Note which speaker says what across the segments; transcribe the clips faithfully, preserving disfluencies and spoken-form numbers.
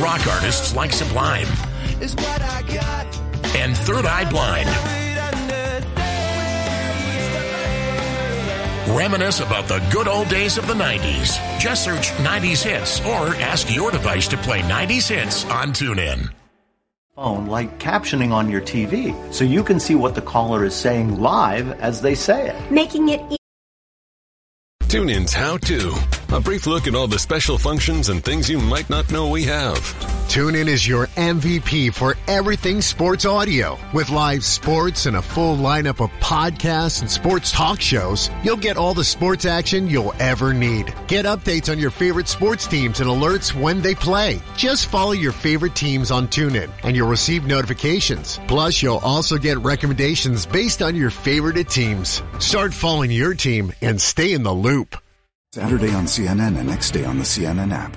Speaker 1: rock artists like Sublime and Third Eye Blind. Reminisce about the good old days of the nineties. Just search nineties Hits or ask your device to play nineties Hits on TuneIn.
Speaker 2: Phone like captioning on your T V, so you can see what the caller is saying live as they say it.
Speaker 3: Making it easy.
Speaker 4: TuneIn's How To. A brief look at all the special functions and things you might not know we have.
Speaker 5: TuneIn is your M V P for everything sports audio. With live sports and a full lineup of podcasts and sports talk shows, you'll get all the sports action you'll ever need. Get updates on your favorite sports teams and alerts when they play. Just follow your favorite teams on TuneIn and you'll receive notifications. Plus, you'll also get recommendations based on your favorite teams. Start following your team and stay in the loop.
Speaker 6: Saturday on C N N and next day on the C N N app.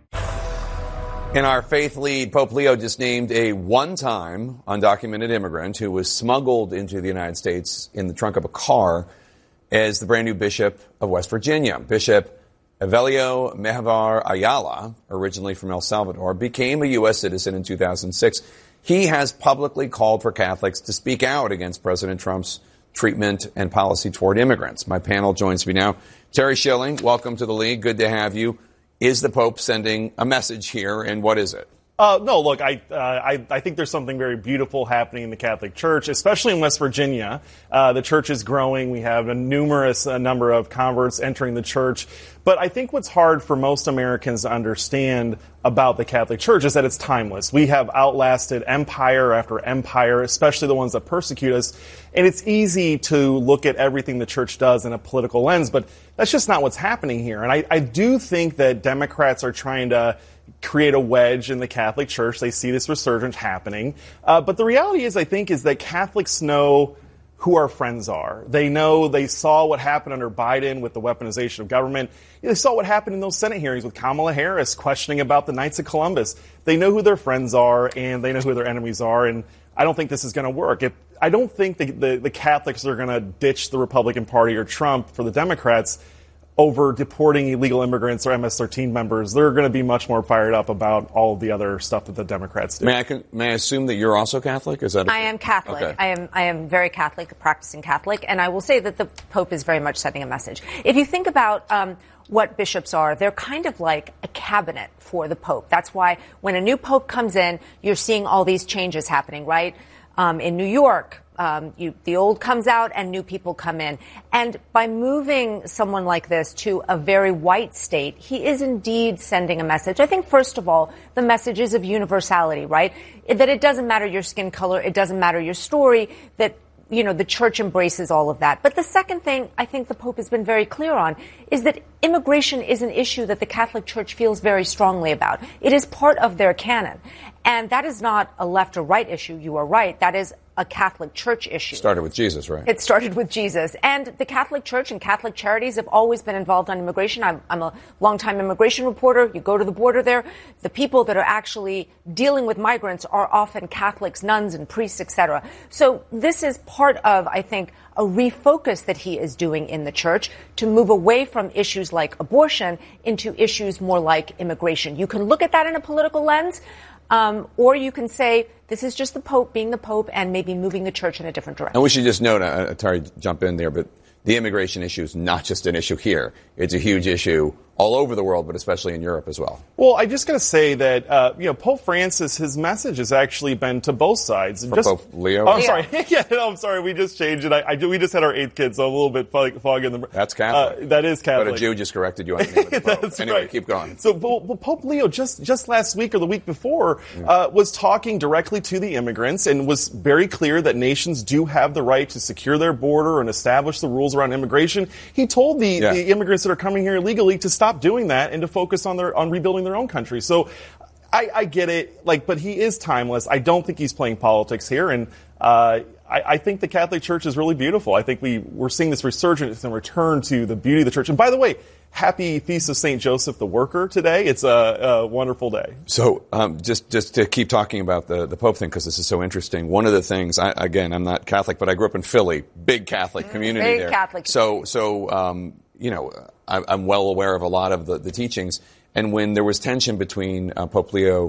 Speaker 7: In our faith lead, Pope Leo just named a one-time undocumented immigrant who was smuggled into the United States in the trunk of a car as the brand new Bishop of West Virginia. Bishop Evelio Mejavar Ayala, originally from El Salvador, became a U S citizen in two thousand six. He has publicly called for Catholics to speak out against President Trump's treatment and policy toward immigrants. My panel joins me now. Terry Schilling, welcome to the League. Good to have you. Is the Pope sending a message here, and what is it?
Speaker 8: Uh, no, look, I, uh, I I think there's something very beautiful happening in the Catholic Church, especially in West Virginia. Uh, the church is growing. We have a numerous uh, number of converts entering the church. But I think what's hard for most Americans to understand about the Catholic Church is that it's timeless. We have outlasted empire after empire, especially the ones that persecute us. And it's easy to look at everything the church does in a political lens, but that's just not what's happening here. And I, I do think that Democrats are trying to create a wedge in the Catholic Church. They see this resurgence happening. Uh, but the reality is, I think, is that Catholics know who our friends are. They know, they saw what happened under Biden with the weaponization of government. They saw what happened in those Senate hearings with Kamala Harris questioning about the Knights of Columbus. They know who their friends are, and they know who their enemies are, and I don't think this is going to work. If, I don't think the, the, the Catholics are going to ditch the Republican Party or Trump for the Democrats over deporting illegal immigrants or M S thirteen members. They're going to be much more fired up about all of the other stuff that the Democrats do.
Speaker 7: May I, may I assume that you're also Catholic? Is that? A,
Speaker 9: I am Catholic.
Speaker 7: Okay.
Speaker 9: I am I am very Catholic, a practicing Catholic, and I will say that the Pope is very much sending a message. If you think about um, what bishops are, they're kind of like a cabinet for the Pope. That's why when a new Pope comes in, you're seeing all these changes happening, right? Um, in New York, Um, you, the old comes out and new people come in. And by moving someone like this to a very white state, he is indeed sending a message. I think, first of all, the message is of universality, right? That it doesn't matter your skin color, it doesn't matter your story, that, you know, the church embraces all of that. But the second thing I think the Pope has been very clear on is that immigration is an issue that the Catholic Church feels very strongly about. It is part of their canon. And that is not a left or right issue. You are right. That is a Catholic Church issue.
Speaker 7: Started with Jesus, right?
Speaker 9: It started with Jesus. And the Catholic Church and Catholic charities have always been involved on immigration. I'm, I'm a longtime immigration reporter. You go to the border there. The people that are actually dealing with migrants are often Catholics, nuns and priests, et cetera. So this is part of, I think, a refocus that he is doing in the church to move away from issues like abortion into issues more like immigration. You can look at that in a political lens. Um, or you can say this is just the Pope being the Pope and maybe moving the church in a different direction.
Speaker 7: And we should just note, uh, Terry, jump in there, but the immigration issue is not just an issue here. It's a huge issue all over the world, but especially in Europe as well.
Speaker 8: Well, I just got to say that, uh, you know, Pope Francis, his message has actually been to both sides.
Speaker 7: For
Speaker 8: just,
Speaker 7: Pope Leo?
Speaker 8: Oh, I'm sorry. yeah, no, I'm sorry. We just changed it. I, I, we just had our eighth kid, so a little bit fog, fog in the...
Speaker 7: That's Catholic.
Speaker 8: Uh, that is Catholic.
Speaker 7: But a Jew just corrected you on the name of the Pope.
Speaker 8: That's
Speaker 7: Anyway,
Speaker 8: right.
Speaker 7: keep going.
Speaker 8: So well, Pope Leo just, just last week or the week before uh, was talking directly to the immigrants and was very clear that nations do have the right to secure their border and establish the rules around immigration. He told the,
Speaker 7: yeah.
Speaker 8: the immigrants that are coming here illegally to stop doing that and to focus on their on rebuilding their own country. So I, I get it, like, but he is timeless. I don't think he's playing politics here, and uh, I, I think the Catholic Church is really beautiful. I think we we're seeing this resurgence and return to the beauty of the church. And by the way, happy Feast of Saint Joseph the Worker today. It's a, a wonderful day.
Speaker 7: So um, just just to keep talking about the, the Pope thing, because this is so interesting, one of the things, I, again, I'm not Catholic, but I grew up in Philly, big Catholic community
Speaker 9: big
Speaker 7: there.
Speaker 9: Catholic.
Speaker 7: So, so um, you know, I, I'm well aware of a lot of the, the teachings. And when there was tension between uh, Pope Leo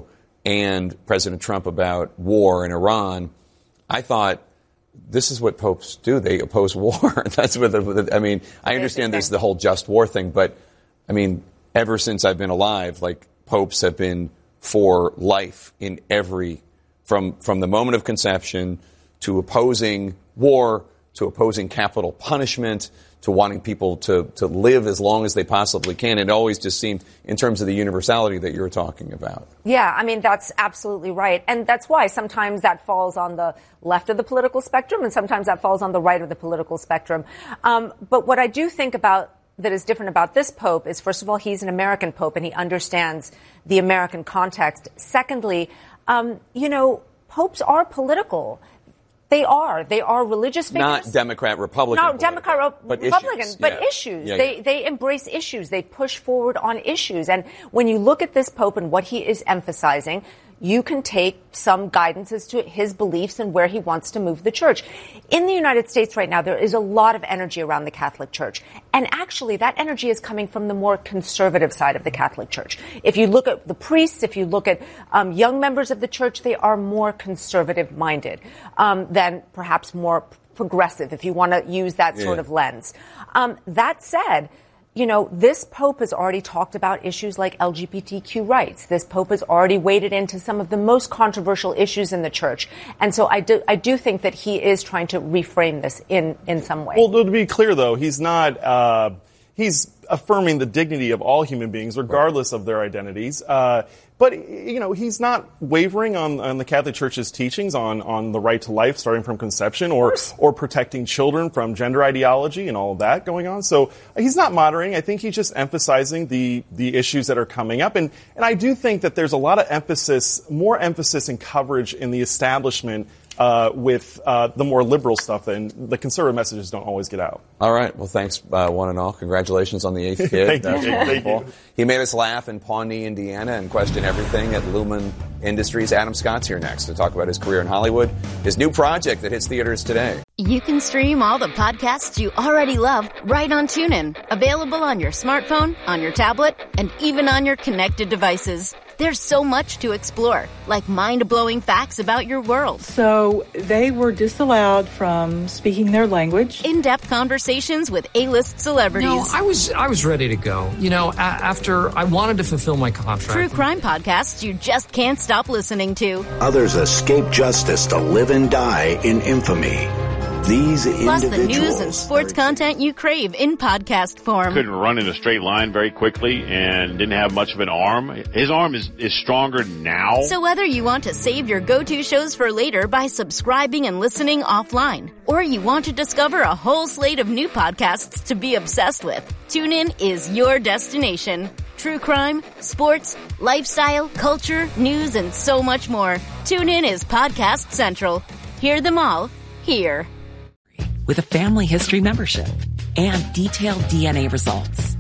Speaker 7: and President Trump about war in Iran, I thought, this is what popes do. They oppose war. That's what the, I mean, I understand there's the whole just war thing, but I mean, ever since I've been alive, like, popes have been for life in every, from, from the moment of conception to opposing war, to opposing capital punishment, to wanting people to, to live as long as they possibly can. It always just seemed, in terms of the universality that you were talking about.
Speaker 9: Yeah, I mean, that's absolutely right. And that's why sometimes that falls on the left of the political spectrum and sometimes that falls on the right of the political spectrum. Um, but what I do think about that is different about this Pope is, first of all, he's an American Pope and he understands the American context. Secondly, um, you know, popes are political. They are. They are religious figures.
Speaker 7: Not Democrat, Republican.
Speaker 9: No, Democrat, Re-
Speaker 7: but
Speaker 9: Republican,
Speaker 7: issues.
Speaker 9: but
Speaker 7: yeah.
Speaker 9: issues.
Speaker 7: Yeah,
Speaker 9: they
Speaker 7: yeah.
Speaker 9: they embrace issues. They push forward on issues. And when you look at this Pope and what he is emphasizing, you can take some guidance as to his beliefs and where he wants to move the church. In the United States right now, there is a lot of energy around the Catholic Church. And actually, that energy is coming from the more conservative side of the Catholic Church. If you look at the priests, if you look at um, young members of the church, they are more conservative-minded um, than perhaps more progressive, if you want to use that sort
Speaker 7: yeah.
Speaker 9: of lens. Um, that said, you know, this Pope has already talked about issues like L G B T Q rights. This Pope has already waded into some of the most controversial issues in the church. And so I do, I do think that he is trying to reframe this in, in some way.
Speaker 8: Well, to be clear, though, he's not, uh, he's affirming the dignity of all human beings, regardless of their identities. Uh, but, you know, he's not wavering on, on the Catholic Church's teachings on, on the right to life starting from conception or, or protecting children from gender ideology and all of that going on. So he's not moderating. I think he's just emphasizing the, the issues that are coming up. And, and I do think that there's a lot of emphasis, more emphasis and coverage in the establishment Uh, with uh, the more liberal stuff, and the conservative messages don't always get out.
Speaker 7: All right. Well, thanks, uh, one and all. Congratulations on the eighth kid.
Speaker 8: Thank
Speaker 7: That's
Speaker 8: you.
Speaker 7: wonderful.
Speaker 8: Thank you.
Speaker 7: He made us laugh in Pawnee, Indiana, and question everything at Lumen Industries. Adam Scott's here next to talk about his career in Hollywood, his new project that hits theaters today.
Speaker 3: You can stream all the podcasts you already love right on TuneIn. Available on your smartphone, on your tablet, and even on your connected devices. There's so much to explore, like mind-blowing facts about your world.
Speaker 10: So they were disallowed from speaking their language.
Speaker 3: In-depth conversations with A-list celebrities.
Speaker 11: No, I was I was ready to go. You know, a- after I wanted to fulfill my contract.
Speaker 3: True crime podcasts you just can't stop listening to.
Speaker 12: Others escape justice to live and die in infamy. These
Speaker 3: Plus the
Speaker 12: individuals
Speaker 3: news and sports content you crave in podcast form.
Speaker 13: Couldn't run in a straight line very quickly and didn't have much of an arm. His arm is, is stronger now.
Speaker 3: So whether you want to save your go-to shows for later by subscribing and listening offline, or you want to discover a whole slate of new podcasts to be obsessed with, TuneIn is your destination. True crime, sports, lifestyle, culture, news, and so much more. TuneIn is Podcast Central. Hear them all here.
Speaker 14: With a family history membership and detailed D N A results.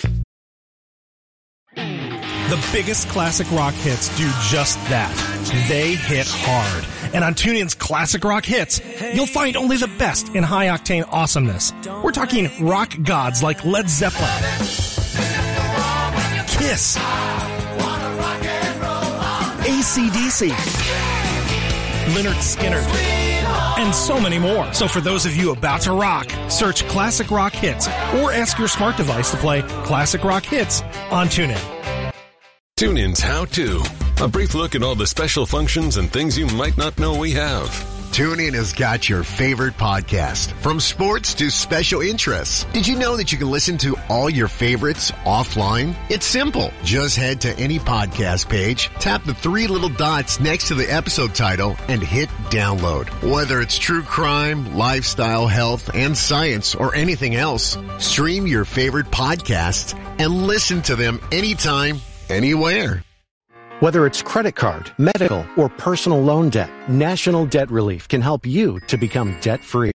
Speaker 15: The biggest classic rock hits do just that. They hit hard. And on TuneIn's Classic Rock Hits, you'll find only the best in high-octane awesomeness. We're talking rock gods like Led Zeppelin, Kiss, A C D C, Lynyrd Skynyrd, and so many more. So for those of you about to rock, search Classic Rock Hits or ask your smart device to play Classic Rock Hits on TuneIn.
Speaker 4: TuneIn's How To. A brief look at all the special functions and things you might not know we have.
Speaker 5: TuneIn has got your favorite podcast, from sports to special interests. Did you know that you can listen to all your favorites offline? It's simple. Just head to any podcast page, tap the three little dots next to the episode title, and hit download. Whether it's true crime, lifestyle, health, and science, or anything else, stream your favorite podcasts and listen to them anytime, anywhere.
Speaker 16: Whether it's credit card, medical, or personal loan debt, National Debt Relief can help you to become debt-free.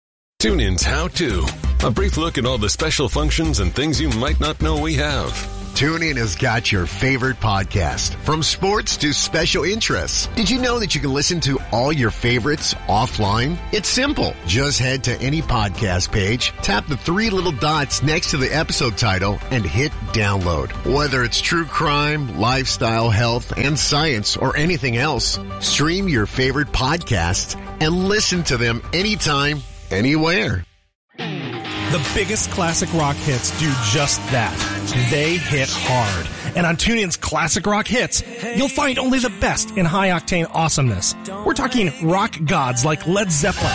Speaker 4: TuneIn's How To. A brief look at all the special functions and things you might not know we have.
Speaker 5: TuneIn has got your favorite podcast, from sports to special interests. Did you know that you can listen to all your favorites offline? It's simple. Just head to any podcast page, tap the three little dots next to the episode title, and hit download. Whether it's true crime, lifestyle, health, and science, or anything else, stream your favorite podcasts and listen to them anytime, anywhere.
Speaker 15: The biggest classic rock hits do just that. They hit hard. And on TuneIn's Classic Rock Hits, you'll find only the best in high-octane awesomeness. We're talking rock gods like Led Zeppelin,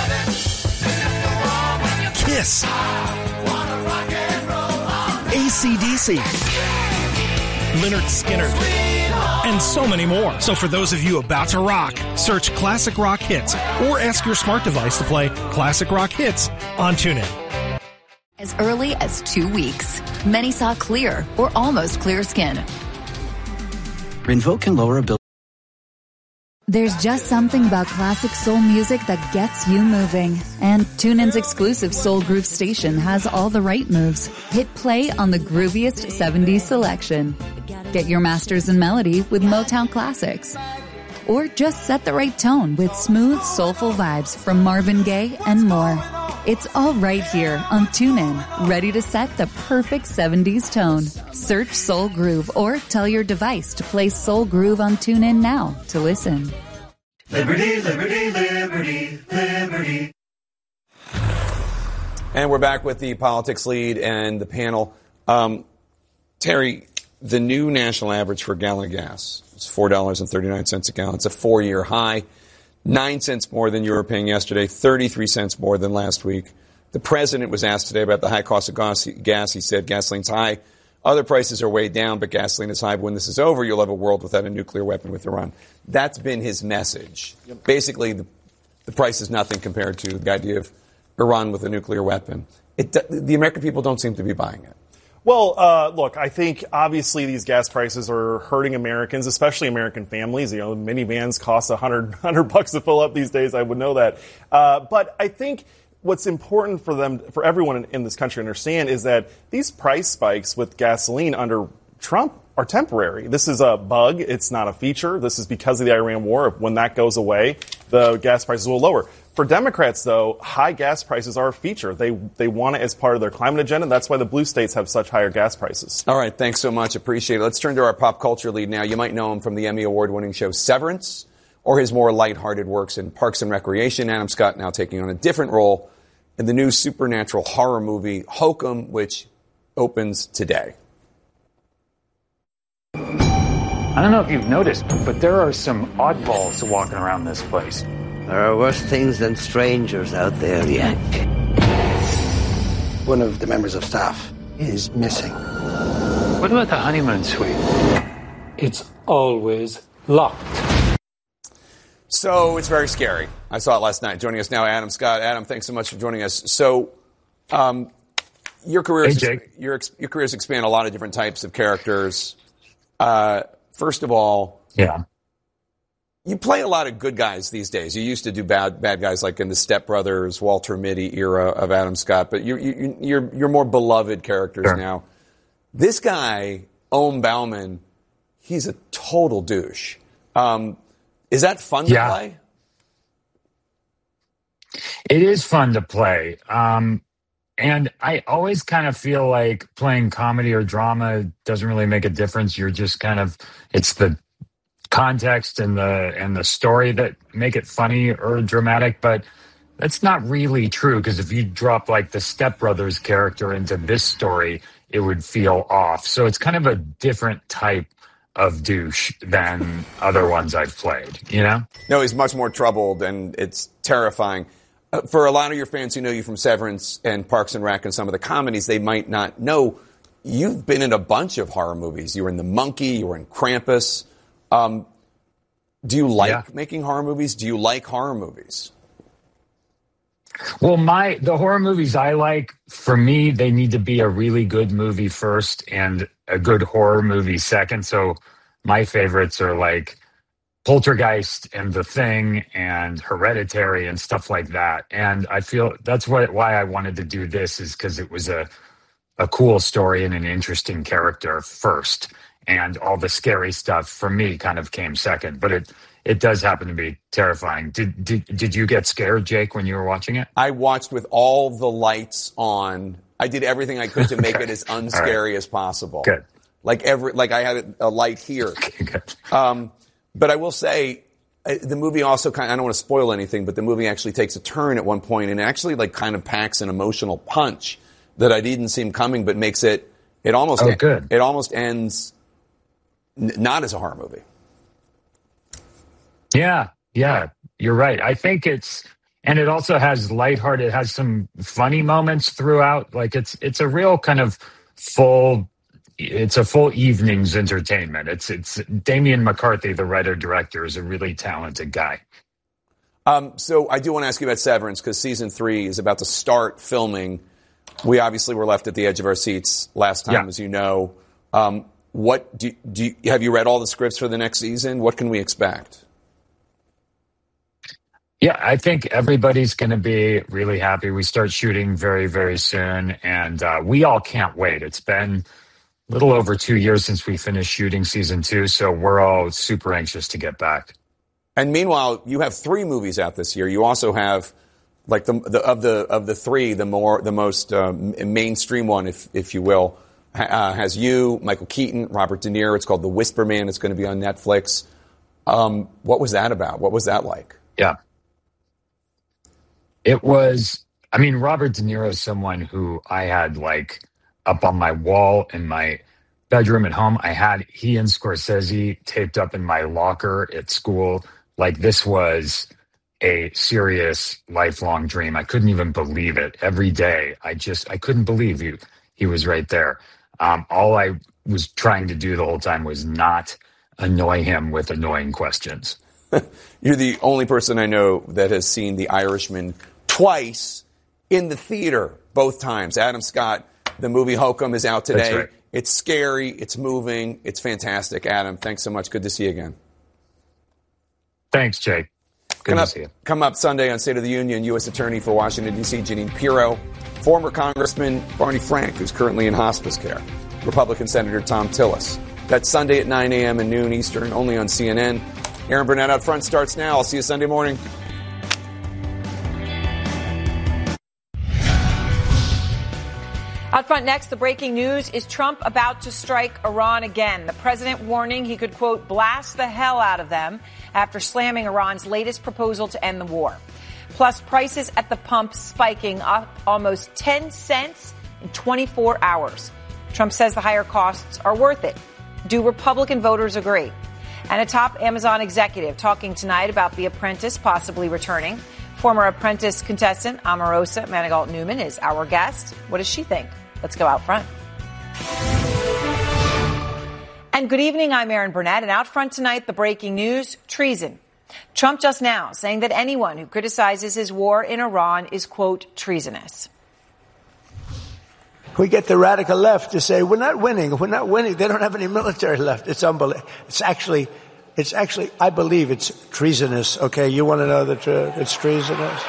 Speaker 15: Kiss, A C D C, Lynyrd Skynyrd, and so many more. So for those of you about to rock, search Classic Rock Hits or ask your smart device to play Classic Rock Hits on TuneIn.
Speaker 17: As early as two weeks, many saw clear or almost clear skin.
Speaker 12: Rinvoq can lower ability.
Speaker 18: There's just something about classic soul music that gets you moving. And TuneIn's exclusive Soul Groove station has all the right moves. Hit play on the grooviest seventies selection. Get your masters in melody with Motown classics. Or just set the right tone with smooth, soulful vibes from Marvin Gaye and more. It's all right here on TuneIn, ready to set the perfect seventies tone. Search Soul Groove or tell your device to play Soul Groove on TuneIn now to listen.
Speaker 19: Liberty, liberty, liberty, liberty.
Speaker 7: And we're back with the politics lead and the panel. Um, Terry, the new national average for a gallon of gas is four dollars and thirty-nine cents a gallon. It's a four-year high. Nine cents more than you were paying yesterday, thirty-three cents more than last week. The president was asked today about the high cost of gas. He said gasoline's high. Other prices are way down, but gasoline is high. When this is over, you'll have a world without a nuclear weapon with Iran. That's been his message. Yep. Basically, the, the price is nothing compared to the idea of Iran with a nuclear weapon. It, the American people don't seem to be buying it.
Speaker 8: Well, uh, look, I think obviously these gas prices are hurting Americans, especially American families. You know, minivans cost a hundred, hundred bucks to fill up these days. I would know that. Uh, but I think what's important for them, for everyone in, in this country to understand is that these price spikes with gasoline under Trump are temporary. This is a bug. It's not a feature. This is because of the Iran war. When that goes away, the gas prices will lower. For Democrats, though, high gas prices are a feature. They they want it as part of their climate agenda. That's why the blue states have such higher gas prices.
Speaker 7: All right. Thanks so much. Appreciate it. Let's turn to our pop culture lead now. You might know him from the Emmy Award-winning show Severance or his more lighthearted works in Parks and Recreation. Adam Scott now taking on a different role in the new supernatural horror movie Hokum, which opens today.
Speaker 20: I don't know if you've noticed, but there are some oddballs walking around this place.
Speaker 21: There are worse things than strangers out there yet.
Speaker 22: One of the members of staff is missing.
Speaker 20: What about the honeymoon suite?
Speaker 23: It's always locked.
Speaker 7: So it's very scary. I saw it last night. Joining us now, Adam Scott. Adam, thanks so much for joining us. So, um, your career,
Speaker 20: hey, Jake.
Speaker 7: your your careers expand a lot of different types of characters. Uh, first of all,
Speaker 20: yeah.
Speaker 7: You play a lot of good guys these days. You used to do bad bad guys like in the Step Brothers, Walter Mitty era of Adam Scott, but you, you, you're you're more beloved characters
Speaker 20: sure.
Speaker 7: now. This guy, Ohm Bauman, he's a total douche. Um, is that fun
Speaker 20: yeah.
Speaker 7: to play?
Speaker 20: It is fun to play. Um, and I always kind of feel like playing comedy or drama doesn't really make a difference. You're just kind of, it's the context and the and the story that make it funny or dramatic, but that's not really true, because if you drop like the Step Brothers character into this story, it would feel off. So it's kind of a different type of douche than other ones I've played, you know?
Speaker 7: No, he's much more troubled, and it's terrifying. Uh, for a lot of your fans who know you from Severance and Parks and Rec and some of the comedies, they might not know you've been in a bunch of horror movies. You were in The Monkey, you were in Krampus. Um, do you like
Speaker 20: yeah.
Speaker 7: making horror movies? Do you like horror movies?
Speaker 20: Well, my the horror movies I like, for me, they need to be a really good movie first and a good horror movie second. So my favorites are like Poltergeist and The Thing and Hereditary and stuff like that. And I feel that's what why I wanted to do this, is because it was a a cool story and an interesting character first. And all the scary stuff for me kind of came second. But it it does happen to be terrifying. Did did did you get scared, Jake, when you were watching it?
Speaker 7: I watched with all the lights on. I did everything I could to make
Speaker 20: Okay.
Speaker 7: it as unscary
Speaker 20: Right.
Speaker 7: as possible.
Speaker 20: Good.
Speaker 7: Like every, like I had a light here. Um, but I will say, uh, the movie also kind of, I don't want to spoil anything, but the movie actually takes a turn at one point and actually like kind of packs an emotional punch that I didn't see coming, but makes it, it almost,
Speaker 20: Oh, good.
Speaker 7: it almost ends n- not as a horror movie.
Speaker 20: Yeah, yeah, you're right. I think it's, and it also has lighthearted, it has some funny moments throughout. Like it's, it's a real kind of full, it's a full evening's entertainment. It's, it's Damian McCarthy, the writer director, is a really talented guy.
Speaker 7: Um, so I do want to ask you about Severance because season three is about to start filming. We obviously were left at the edge of our seats last time,
Speaker 20: Yeah.
Speaker 7: as you know. Um, what do, do you, have you read all the scripts for the next season? What can we expect?
Speaker 20: Yeah, I think everybody's going to be really happy. We start shooting very, very soon, and uh, we all can't wait. It's been a little over two years since we finished shooting season two, so we're all super anxious to get back.
Speaker 7: And meanwhile, you have three movies out this year. You also have, like the, the of the of the three, the more the most um, mainstream one, if if you will, ha, uh, has you, Michael Keaton, Robert De Niro. It's called The Whisper Man. It's going to be on Netflix. Um, what was that about? What was that like?
Speaker 20: Yeah. It was, I mean, Robert De Niro is someone who I had like up on my wall in my bedroom at home. I had he and Scorsese taped up in my locker at school. Like this was a serious lifelong dream. I couldn't even believe it. Every day, I just, I couldn't believe he, he was right there. Um, all I was trying to do the whole time was not annoy him with annoying questions.
Speaker 7: You're the only person I know that has seen The Irishman twice in the theater, both times. Adam Scott, the movie Hokum is out today.
Speaker 20: That's right.
Speaker 7: It's scary. It's moving. It's fantastic. Adam, thanks so much. Good to see you again.
Speaker 20: Thanks, Jake. Good
Speaker 7: Come
Speaker 20: to
Speaker 7: up,
Speaker 20: see you.
Speaker 7: come up Sunday on State of the Union, U S Attorney for Washington, D C, Jeanine Pirro, former Congressman Barney Frank, who's currently in hospice care, Republican Senator Tom Tillis. That's Sunday at nine a.m. and noon Eastern, only on C N N. Aaron Burnett Out Front starts now. I'll see you Sunday morning.
Speaker 1: Out front next, the breaking news is Trump about to strike Iran again. The president warning he could, quote, blast the hell out of them after slamming Iran's latest proposal to end the war. Plus, prices at the pump spiking up almost ten cents in twenty-four hours. Trump says the higher costs are worth it. Do Republican voters agree? And a top Amazon executive talking tonight about The Apprentice possibly returning. Former Apprentice contestant Omarosa Manigault-Newman is our guest. What does she think? Let's go out front. And good evening, I'm Aaron Burnett. And out front tonight, the breaking news, treason. Trump just now saying that anyone who criticizes his war in Iran is, quote, treasonous.
Speaker 22: We get the radical left to say, we're not winning, we're not winning. They don't have any military left. It's unbelievable. It's actually, it's actually, I believe it's treasonous. Okay, you want to know the truth? It's treasonous.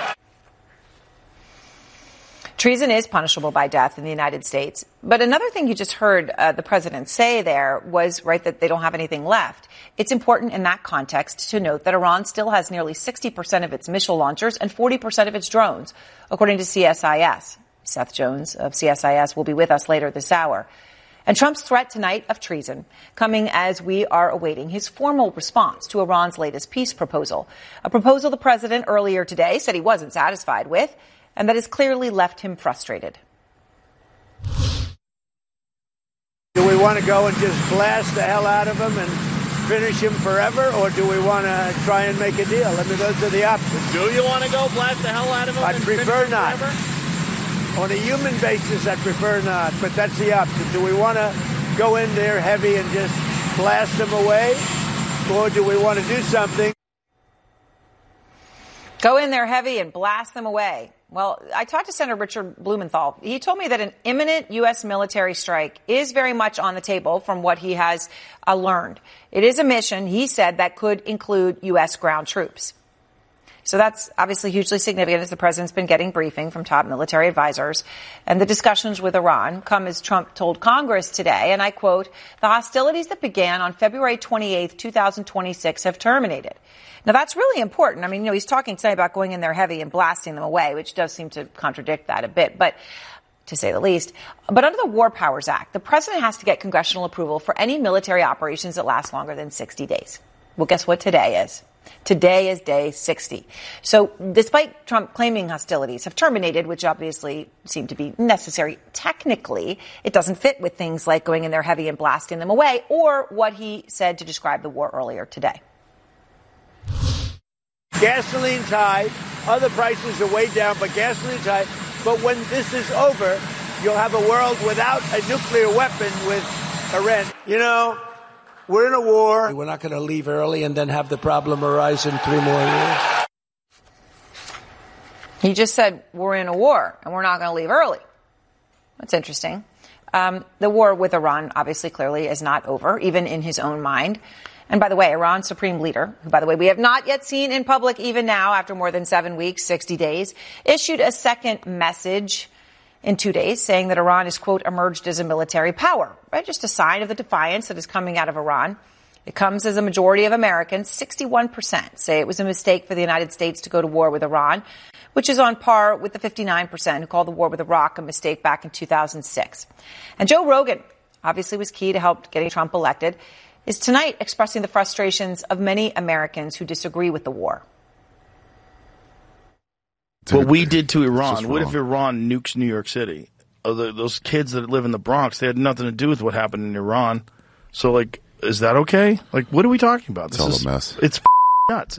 Speaker 1: Treason is punishable by death in the United States. But another thing you just heard uh, the president say there was, right, that they don't have anything left. It's important in that context to note that Iran still has nearly sixty percent of its missile launchers and forty percent of its drones, according to C S I S. Seth Jones of C S I S will be with us later this hour. And Trump's threat tonight of treason coming as we are awaiting his formal response to Iran's latest peace proposal, a proposal the president earlier today said he wasn't satisfied with, and that has clearly left him frustrated.
Speaker 22: Do we want to go and just blast the hell out of him and finish him forever, or do we want to try and make a deal? I mean, those are the options.
Speaker 2: Do you want to go blast the hell out of him?
Speaker 22: I
Speaker 2: and
Speaker 22: prefer
Speaker 2: finish him
Speaker 22: not.
Speaker 2: forever?
Speaker 22: On a human basis, I prefer not, but that's the option. Do we want to go in there heavy and just blast them away, or do we want to do something?
Speaker 1: Go in there heavy and blast them away. Well, I talked to Senator Richard Blumenthal. He told me that an imminent U S military strike is very much on the table from what he has uh, learned. It is a mission, he said, that could include U S ground troops. So that's obviously hugely significant as the president's been getting briefing from top military advisors. And the discussions with Iran come as Trump told Congress today, and I quote, "The hostilities that began on February twenty-eighth, twenty twenty-six have terminated." Now, that's really important. I mean, you know, he's talking today about going in there heavy and blasting them away, which does seem to contradict that a bit, but to say the least. But under the War Powers Act, the president has to get congressional approval for any military operations that last longer than sixty days. Well, guess what today is? Today is day sixty. So despite Trump claiming hostilities have terminated, which obviously seem to be necessary technically, it doesn't fit with things like going in there heavy and blasting them away or what he said to describe the war earlier today.
Speaker 22: Gasoline's high. Other prices are way down, but gasoline's high. But when this is over, you'll have a world without a nuclear weapon with Iran. You know, we're in a war. We're not going to leave early and then have the problem arise in three more years.
Speaker 1: He just said we're in a war and we're not going to leave early. That's interesting. Um, the war with Iran, obviously, clearly is not over, even in his own mind. And by the way, Iran's supreme leader, who, by the way, we have not yet seen in public even now after more than seven weeks, sixty days, issued a second message in two days saying that Iran is, quote, emerged as a military power, right? Just a sign of the defiance that is coming out of Iran. It comes as a majority of Americans, sixty-one percent, say it was a mistake for the United States to go to war with Iran, which is on par with the fifty-nine percent who called the war with Iraq a mistake back in two thousand six. And Joe Rogan obviously was key to help getting Trump elected, is tonight expressing the frustrations of many Americans who disagree with the war.
Speaker 6: What we did to Iran, what if Iran nukes New York City? Oh, the, those kids that live in the Bronx, they had nothing to do with what happened in Iran. So, like, is that okay? Like, what are we talking about?
Speaker 9: It's
Speaker 6: this
Speaker 9: all
Speaker 6: is,
Speaker 9: a mess.
Speaker 6: It's f- nuts.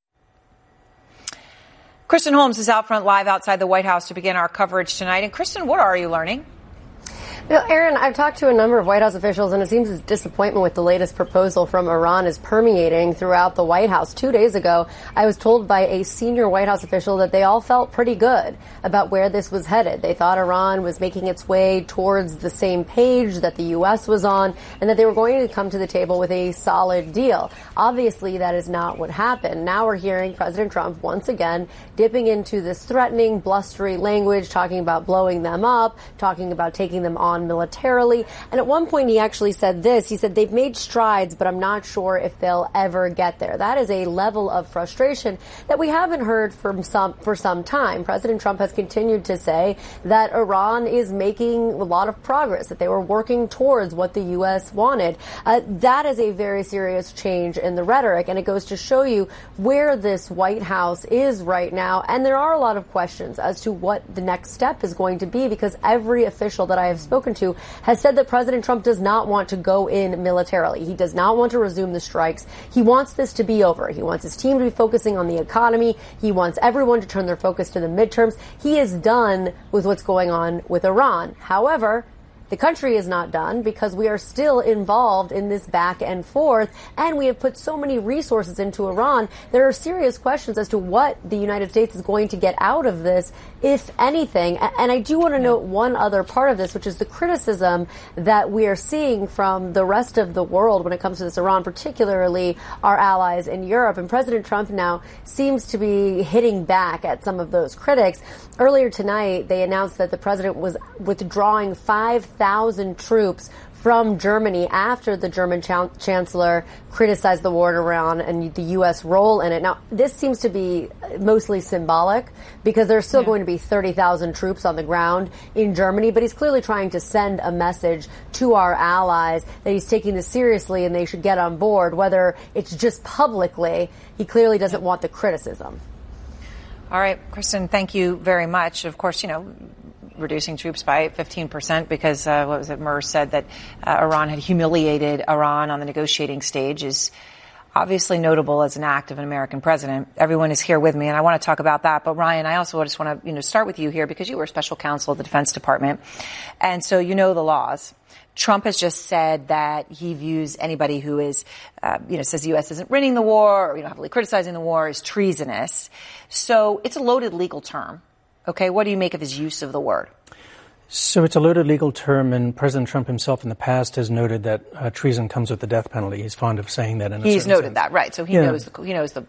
Speaker 1: Kristen Holmes is out front live outside the White House to begin our coverage tonight. And Kristen, what are you learning?
Speaker 10: You know, Aaron, I've talked to a number of White House officials, and it seems as disappointment with the latest proposal from Iran is permeating throughout the White House. Two days ago, I was told by a senior White House official that they all felt pretty good about where this was headed. They thought Iran was making its way towards the same page that the U S was on, and that they were going to come to the table with a solid deal. Obviously, that is not what happened. Now we're hearing President Trump once again dipping into this threatening, blustery language, talking about blowing them up, talking about taking them on militarily. And at one point he actually said this. He said, they've made strides, but I'm not sure if they'll ever get there. That is a level of frustration that we haven't heard from some for some time. President Trump has continued to say that Iran is making a lot of progress, that they were working towards what the U S wanted. Uh, that is a very serious change in the rhetoric, and it goes to show you where this White House is right now. And there are a lot of questions as to what the next step is going to be, because every official that I have spoken to has said that President Trump does not want to go in militarily. He does not want to resume the strikes. He wants this to be over. He wants his team to be focusing on the economy. He wants everyone to turn their focus to the midterms. He is done with what's going on with Iran. However, the country is not done, because we are still involved in this back and forth, and we have put so many resources into Iran. There are serious questions as to what the United States is going to get out of this, if anything. And I do want to note one other part of this, which is the criticism that we are seeing from the rest of the world when it comes to this Iran, particularly our allies in Europe. And President Trump now seems to be hitting back at some of those critics. Earlier tonight, they announced that the president was withdrawing five thousand troops from Germany after the German ch- chancellor criticized the war in Iran and the U S role in it. Now, this seems to be mostly symbolic, because there's still yeah. going to be thirty thousand troops on the ground in Germany, but he's clearly trying to send a message to our allies that he's taking this seriously and they should get on board. Whether it's just publicly, he clearly doesn't want the criticism.
Speaker 1: All right, Kristen, thank you very much. Of course, you know, reducing troops by fifteen percent because, uh, what was it, Murs said that uh, Iran had humiliated Iran on the negotiating stage is obviously notable as an act of an American president. Everyone is here with me, and I want to talk about that. But, Ryan, I also just want to, you know, start with you here, because you were special counsel of the Defense Department, and so you know the laws. Trump has just said that he views anybody who is, uh, you know, says the U S isn't winning the war, or, you know, heavily criticizing the war, as treasonous. So it's a loaded legal term. Okay, what do you make of his use of the word?
Speaker 23: So it's a loaded legal term, and President Trump himself in the past has noted that uh, treason comes with the death penalty. He's fond of saying that in a
Speaker 1: He's
Speaker 23: certain
Speaker 1: noted
Speaker 23: sense.
Speaker 1: that, right. So he
Speaker 23: yeah.
Speaker 1: knows the, he knows the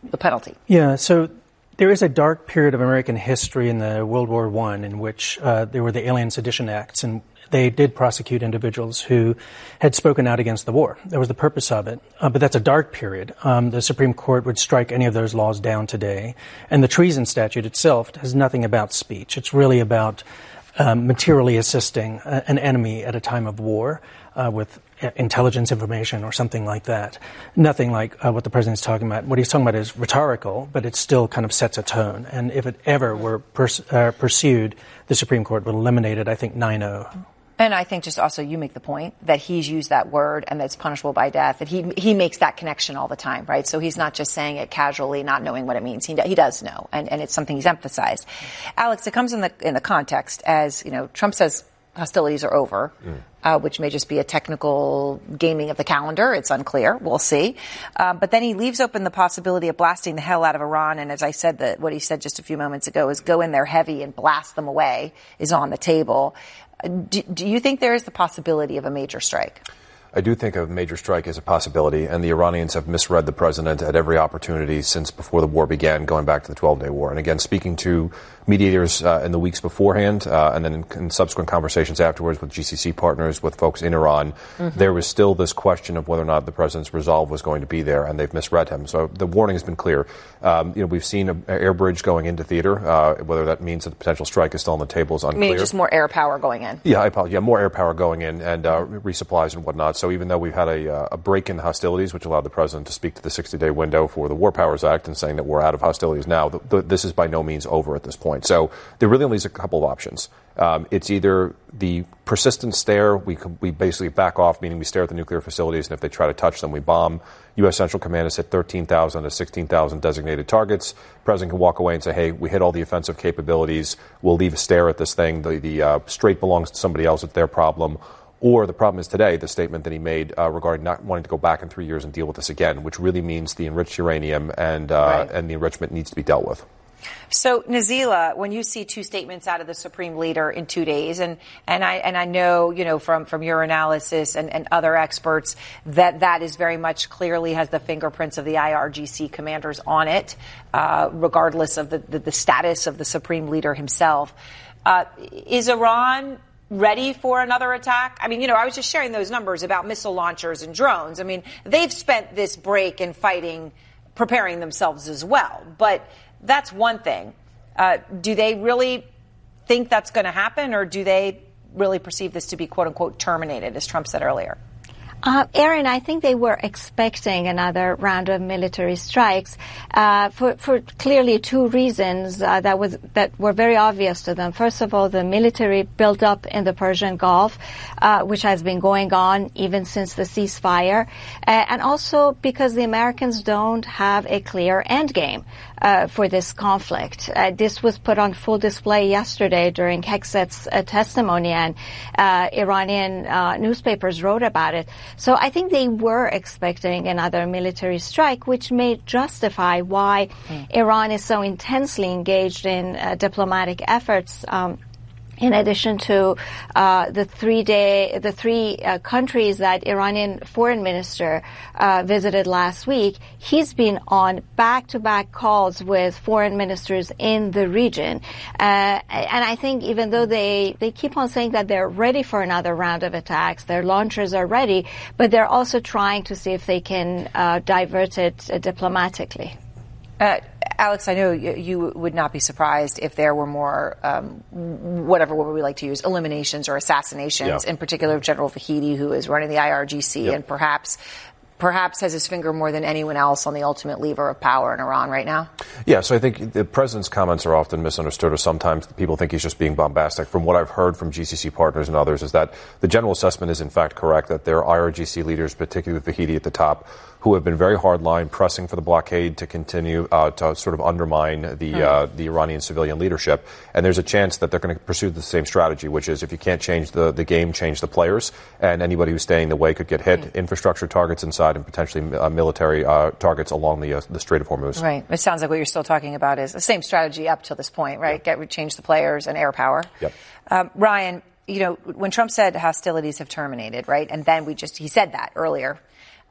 Speaker 1: the penalty.
Speaker 23: Yeah, so there is a dark period of American history in the World War One in which uh, there were the Alien Sedition Acts, and they did prosecute individuals who had spoken out against the war. That was the purpose of it. Uh, but that's a dark period. Um, the Supreme Court would strike any of those laws down today. And the treason statute itself has nothing about speech. It's really about um, materially assisting a, an enemy at a time of war uh, with intelligence information or something like that. Nothing like uh, what the president's talking about. What he's talking about is rhetorical, but it still kind of sets a tone. And if it ever were pers- uh, pursued, the Supreme Court would eliminate it, I think, nine oh.
Speaker 1: And I think just also you make the point that he's used that word and that's punishable by death, that he he makes that connection all the time, right? So he's not just saying it casually, not knowing what it means. He, he does know, and, and it's something he's emphasized. Alex, it comes in the in the context as, you know, Trump says hostilities are over, mm. uh, which may just be a technical gaming of the calendar. It's unclear. We'll see. Uh, but then he leaves open the possibility of blasting the hell out of Iran. And as I said, that what he said just a few moments ago is go in there heavy and blast them away is on the table. Do, do you think there is the possibility of a major strike?
Speaker 9: I do think a major strike is a possibility, and the Iranians have misread the president at every opportunity since before the war began, going back to the twelve-day war. And again, speaking to mediators uh, in the weeks beforehand, uh, and then in, in subsequent conversations afterwards with G C C partners, with folks in Iran, mm-hmm. there was still this question of whether or not the president's resolve was going to be there, and they've misread him. So the warning has been clear. Um, you know, we've seen an air bridge going into theater. Uh, whether that means that the potential strike is still on the table is unclear.
Speaker 1: I mean, just more air power going in.
Speaker 9: Yeah, I apologize. Yeah, more air power going in and uh, resupplies and whatnot. So even though we've had a, uh, a break in hostilities, which allowed the president to speak to the sixty-day window for the War Powers Act and saying that we're out of hostilities now, the, the, this is by no means over at this point. So there really only is a couple of options. Um, it's either the persistent stare, we we basically back off, meaning we stare at the nuclear facilities, and if they try to touch them, we bomb. U S. Central Command has hit thirteen thousand to sixteen thousand designated targets. The president can walk away and say, hey, we hit all the offensive capabilities. We'll leave a stare at this thing. The, the uh, strait belongs to somebody else. It's their problem. Or the problem is today, the statement that he made uh, regarding not wanting to go back in three years and deal with this again, which really means the enriched uranium and, uh, right. and the enrichment needs to be dealt with.
Speaker 1: So, Nazila, when you see two statements out of the Supreme Leader in two days, and, and I and I know, you know, from, from your analysis and, and other experts that that is very much clearly has the fingerprints of the I R G C commanders on it, uh, regardless of the, the, the status of the Supreme Leader himself. Uh, is Iran ready for another attack? I mean, you know, I was just sharing those numbers about missile launchers and drones. I mean, they've spent this break in fighting, preparing themselves as well. But that's one thing. Uh, do they really think that's going to happen, or do they really perceive this to be, quote unquote, terminated, as Trump said earlier?
Speaker 11: Uh, Aaron, I think they were expecting another round of military strikes uh, for, for clearly two reasons uh, that was that were very obvious to them. First of all, the military buildup in the Persian Gulf, uh, which has been going on even since the ceasefire, uh, and also because the Americans don't have a clear end game uh, for this conflict. Uh, this was put on full display yesterday during Hekset's uh, testimony, and uh, Iranian uh, newspapers wrote about it. So I think they were expecting another military strike, which may justify why mm. Iran is so intensely engaged in uh, diplomatic efforts. Um, in addition to uh, the three-day, the three uh, countries that Iranian foreign minister uh, visited last week, he's been on back-to-back calls with foreign ministers in the region. Uh, and I think even though they, they keep on saying that they're ready for another round of attacks, their launchers are ready, but they're also trying to see if they can uh, divert it uh, diplomatically.
Speaker 1: Uh, Alex, I know you, you would not be surprised if there were more, um, whatever word we like to use, eliminations or assassinations, yeah. in particular of General Vahidi, who is running the I R G C, yep. and perhaps perhaps has his finger more than anyone else on the ultimate lever of power in Iran right now?
Speaker 9: Yeah, so I think the president's comments are often misunderstood, or sometimes people think he's just being bombastic. From what I've heard from G C C partners and others is that the general assessment is in fact correct, that there are I R G C leaders, particularly with Vahidi at the top, who have been very hardline, pressing for the blockade to continue uh, to sort of undermine the mm. uh, the Iranian civilian leadership. And there's a chance that they're going to pursue the same strategy, which is if you can't change the, the game, change the players. And anybody who's staying in the way could get hit. Mm. Infrastructure targets inside and potentially uh, military uh, targets along the uh, the Strait of Hormuz.
Speaker 1: Right. It sounds like what you're still talking about is the same strategy up till this point, right? Yep. Get change the players and air power.
Speaker 9: Yep.
Speaker 1: Um, Ryan, you know, when Trump said hostilities have terminated, right? And then we just, he said that earlier.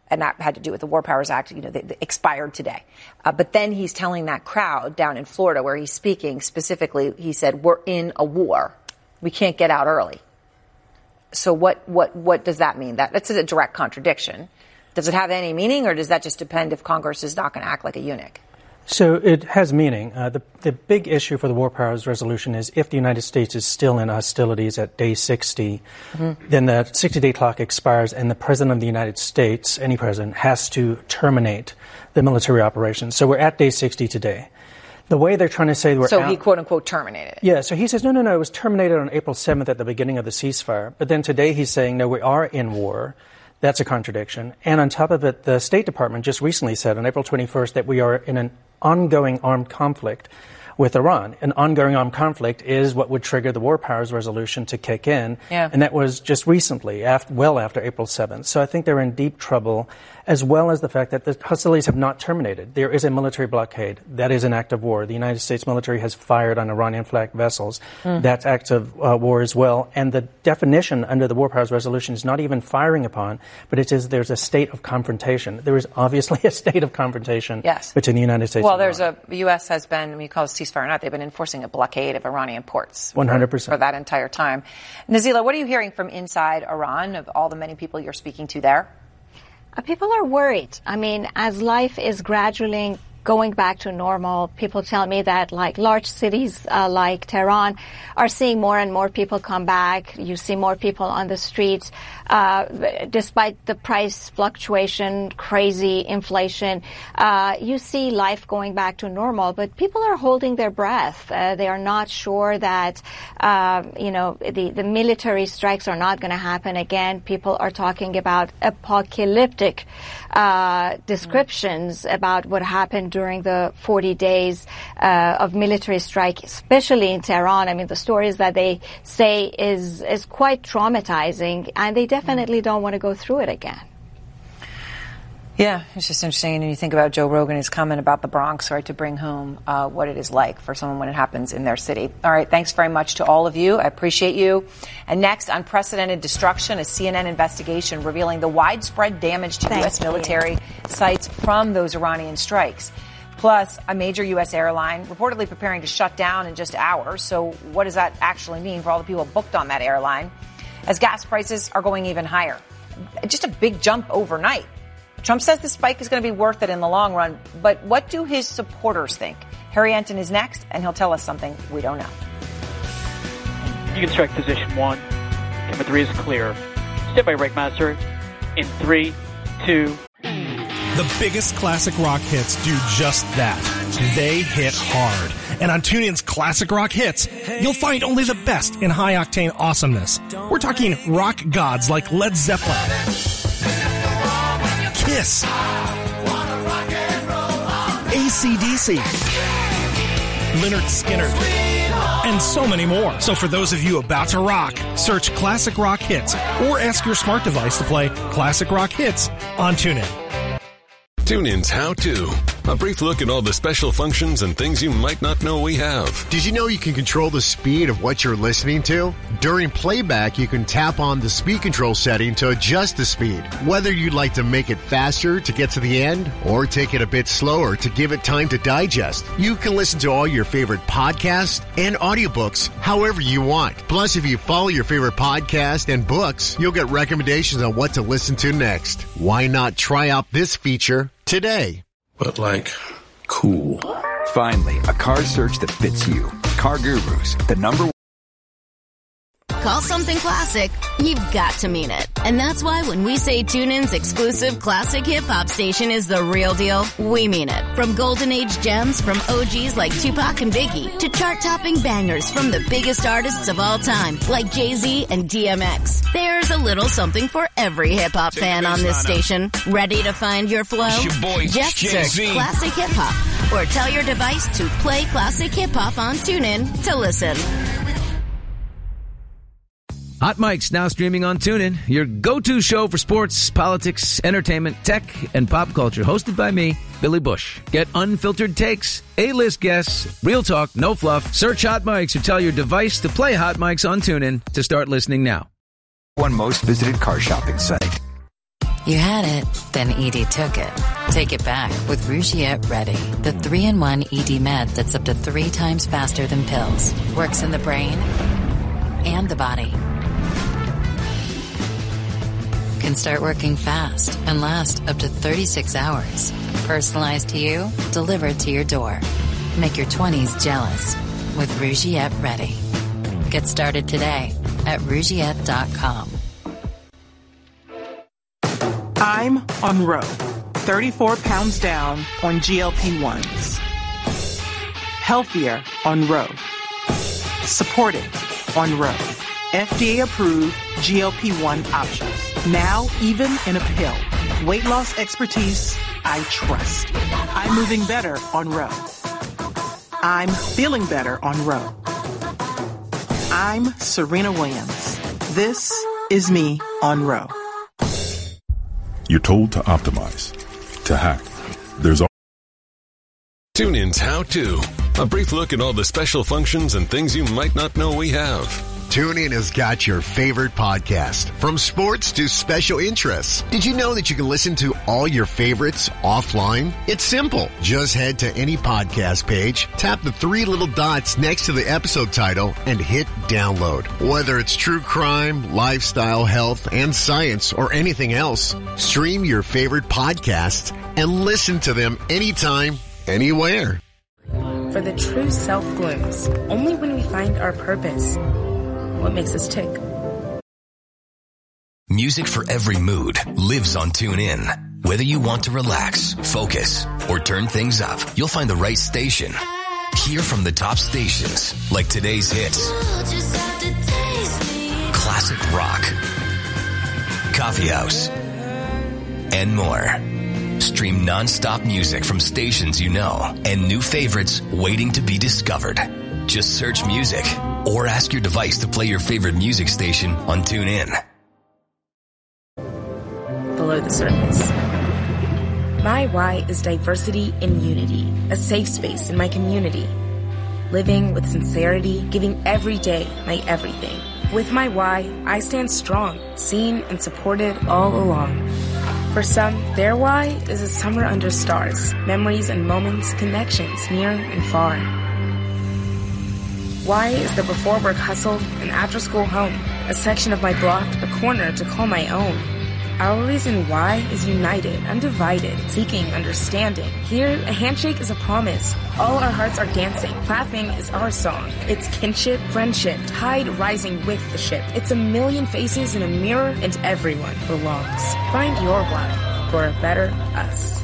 Speaker 1: and that had to do with the War Powers Act, you know, they, they expired today. Uh, but then he's telling that crowd down in Florida where he's speaking specifically, he said, we're in a war. We can't get out early. So what, what, what does that mean? That, that's a direct contradiction. Does it have any meaning, or does that just depend if Congress is not going to act like a eunuch?
Speaker 23: So it has meaning. Uh, the, the big issue for the War Powers Resolution is if the United States is still in hostilities at day sixty, mm-hmm. then the sixty-day clock expires and the President of the United States, any president, has to terminate the military operation. So we're at day sixty today. The way they're trying to say we're
Speaker 1: So
Speaker 23: out,
Speaker 1: he, quote-unquote, terminated it.
Speaker 23: Yeah, so he says, no, no, no, it was terminated on April seventh at the beginning of the ceasefire. But then today he's saying, no, we are in war. That's a contradiction. And on top of it, the State Department just recently said on April twenty-first that we are in an ongoing armed conflict with Iran. An ongoing armed conflict is what would trigger the War Powers Resolution to kick in.
Speaker 1: Yeah.
Speaker 23: And that was just recently, after, well after April seventh. So I think they're in deep trouble, as well as the fact that the hostilities have not terminated. There is a military blockade. That is an act of war. The United States military has fired on Iranian-flagged vessels. Mm. That's act of uh, war as well. And the definition under the War Powers Resolution is not even firing upon, but it is there's a state of confrontation. There is obviously a state of confrontation
Speaker 1: yes.
Speaker 23: between the United States
Speaker 1: well,
Speaker 23: and Iran.
Speaker 1: Well, there's a, the U S has been, I mean, you call it ceasefire or not, they've been enforcing a blockade of Iranian ports.
Speaker 23: one hundred percent.
Speaker 1: For, for that entire time. Nazila, what are you hearing from inside Iran of all the many people you're speaking to there?
Speaker 11: Uh, people are worried. I mean, as life is gradually going back to normal, people tell me that like large cities uh, like Tehran are seeing more and more people come back. You see more people on the streets. Uh, despite the price fluctuation, crazy inflation, uh, you see life going back to normal, but people are holding their breath. Uh, they are not sure that, uh, you know, the, the military strikes are not going to happen again. People are talking about apocalyptic uh, descriptions mm. about what happened during the forty days uh, of military strike, especially in Tehran. I mean, the stories that they say is is quite traumatizing, and they definitely don't want to go through it again.
Speaker 1: Yeah, it's just interesting. And you think about Joe Rogan, his comment about the Bronx, right, to bring home uh, what it is like for someone when it happens in their city. All right, thanks very much to all of you. I appreciate you. And next, unprecedented destruction, a C N N investigation revealing the widespread damage to Thank U S military you. sites from those Iranian strikes. Plus, a major U S airline reportedly preparing to shut down in just hours. So what does that actually mean for all the people booked on that airline? As gas prices are going even higher. Just a big jump overnight. Trump says the spike is going to be worth it in the long run. But what do his supporters think? Harry Enton is next, and he'll tell us something we don't know.
Speaker 2: You can strike position one. Camera three is clear. Stand by, Breakmaster. In three, two.
Speaker 15: The biggest classic rock hits do just that. They hit hard. And on TuneIn's Classic Rock Hits, you'll find only the best in high-octane awesomeness. We're talking rock gods like Led Zeppelin, Kiss, A C D C, Lynyrd Skynyrd, and so many more. So for those of you about to rock, search Classic Rock Hits or ask your smart device to play Classic Rock Hits on TuneIn.
Speaker 4: TuneIn's How To. A brief look at all the special functions and things you might not know we have.
Speaker 5: Did you know you can control the speed of what you're listening to? During playback, you can tap on the speed control setting to adjust the speed. Whether you'd like to make it faster to get to the end or take it a bit slower to give it time to digest, you can listen to all your favorite podcasts and audiobooks however you want. Plus, if you follow your favorite podcast and books, you'll get recommendations on what to listen to next. Why not try out this feature today?
Speaker 3: But like, cool.
Speaker 13: Finally, a car search that fits you. Car Gurus, the number one.
Speaker 14: Call something classic, you've got to mean it. And that's why when we say TuneIn's exclusive classic hip-hop station is the real deal, we mean it. From golden age gems from O Gs like Tupac and Biggie to chart-topping bangers from the biggest artists of all time like Jay-Z and D M X. There's a little something for every hip-hop fan on this station. Ready to find your flow?
Speaker 24: It's your boy,
Speaker 14: Just
Speaker 24: Jay-Z.
Speaker 14: search Classic Hip-Hop or tell your device to play Classic Hip-Hop on TuneIn to listen.
Speaker 25: Hot Mic's now streaming on TuneIn, your go-to show for sports, politics, entertainment, tech, and pop culture. Hosted by me, Billy Bush. Get unfiltered takes, A-list guests, real talk, no fluff. Search Hot Mic's or tell your device to play Hot Mic's on TuneIn to start listening now.
Speaker 13: One most visited car shopping site.
Speaker 12: You had it, then E D took it. Take it back with Rougiette Ready, the three in one E D med that's up to three times faster than pills. Works in the brain and the body. Can start working fast and last up to thirty-six hours. Personalized to you, delivered to your door. Make your twenties jealous with Rougiette Ready. Get started today at Rougiette dot com.
Speaker 16: I'm on Roe, thirty-four pounds down on G L P ones. Healthier on Roe. Supported on Roe. F D A approved G L P one options. Now even in a pill. Weight loss expertise I trust. I'm moving better on Roe. I'm feeling better on Roe. I'm Serena Williams. This is me on Roe.
Speaker 17: You're told to optimize, to hack. There's all.
Speaker 4: Tune in's How To. A brief look at all the special functions and things you might not know we have.
Speaker 5: TuneIn has got your favorite podcast, from sports to special interests. Did you know that you can listen to all your favorites offline? It's simple. Just head to any podcast page, tap the three little dots next to the episode title, and hit download. Whether it's true crime, lifestyle, health, and science, or anything else, stream your favorite podcasts and listen to them anytime, anywhere.
Speaker 18: For the true self blooms only when we find our purpose. What makes us tick?
Speaker 24: Music for every mood lives on TuneIn. Whether you want to relax, focus, or turn things up, you'll find the right station. Hear from the top stations, like today's hits, classic rock, coffee house, and more. Stream non-stop music from stations you know and new favorites waiting to be discovered. Just search music or ask your device to play your favorite music station on TuneIn.
Speaker 18: Below the surface. My why is diversity and unity, a safe space in my community. Living with sincerity, giving every day my everything. With my why, I stand strong, seen and supported all along. For some, their why is a summer under stars, memories and moments, connections near and far. Why is the before work hustle and after school home, a section of my block, a corner to call my own. Our reason why is united, undivided, seeking understanding. Here, a handshake is a promise. All our hearts are dancing. Laughing is our song. It's kinship, friendship, tide rising with the ship. It's a million faces in a mirror and everyone belongs. Find your why for a better us.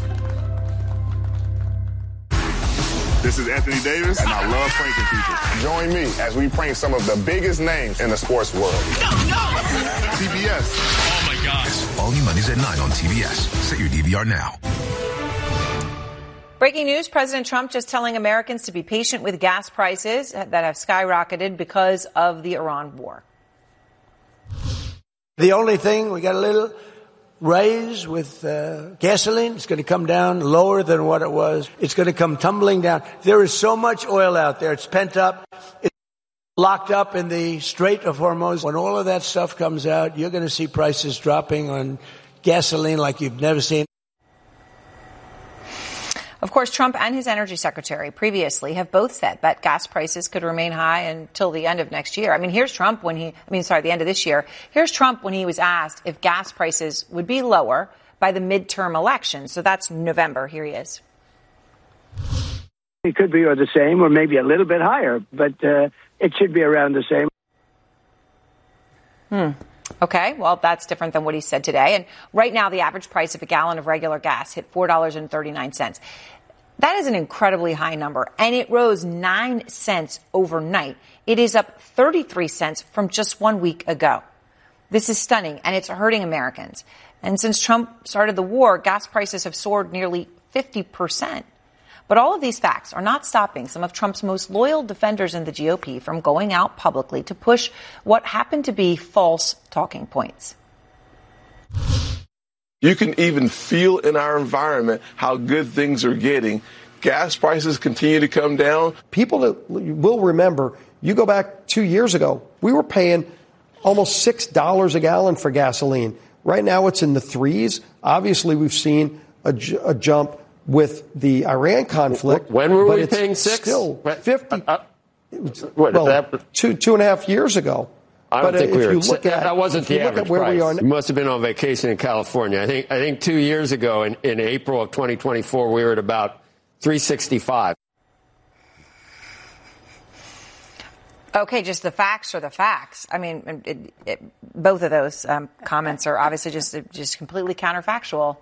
Speaker 26: This is Anthony Davis, and I love pranking people. Join me as we prank some of the biggest names in the sports world. No, no! T B S.
Speaker 27: Oh, my gosh. All new Mondays at nine on T B S. Set your D V R now.
Speaker 1: Breaking news, President Trump just telling Americans to be patient with gas prices that have skyrocketed because of the Iran war.
Speaker 22: The only thing, we got a little raise with uh, gasoline. It's going to come down lower than what it was. It's going to come tumbling down. There is so much oil out there. It's pent up. It's locked up in the Strait of Hormuz. When all of that stuff comes out, you're going to see prices dropping on gasoline like you've never seen.
Speaker 1: Of course, Trump and his energy secretary previously have both said that gas prices could remain high until the end of next year. I mean, here's Trump when he, I mean, sorry, the end of this year. Here's Trump when he was asked if gas prices would be lower by the midterm election. So that's November. Here he is.
Speaker 22: It could be or the same or maybe a little bit higher, but uh, it should be around the same.
Speaker 1: Hmm. Okay, well, that's different than what he said today. And right now, the average price of a gallon of regular gas hit four dollars and thirty-nine cents. That is an incredibly high number, and it rose nine cents overnight. It is up thirty-three cents from just one week ago. This is stunning, and it's hurting Americans. And since Trump started the war, gas prices have soared nearly fifty percent. But all of these facts are not stopping some of Trump's most loyal defenders in the G O P from going out publicly to push what happened to be false talking points.
Speaker 28: You can even feel in our environment how good things are getting. Gas prices continue to come down.
Speaker 29: People that will remember, you go back two years ago, we were paying almost six dollars a gallon for gasoline. Right now it's in the threes. Obviously, we've seen a, ju- a jump with the Iran conflict.
Speaker 6: When were
Speaker 29: but
Speaker 6: we
Speaker 29: it's
Speaker 6: paying six?
Speaker 29: Still fifty.
Speaker 6: Uh, what,
Speaker 29: well,
Speaker 6: that,
Speaker 29: two two and a half years ago.
Speaker 6: I don't
Speaker 29: but
Speaker 6: think
Speaker 29: if
Speaker 6: we were.
Speaker 29: You look at,
Speaker 6: that wasn't the average
Speaker 29: where
Speaker 6: price.
Speaker 29: We are now,
Speaker 6: you must have been on vacation in California. I think. I think two years ago, in, in April of twenty twenty-four, we were at about three sixty-five.
Speaker 1: Okay, just the facts are the facts. I mean, it, it, both of those um, comments are obviously just just completely counterfactual.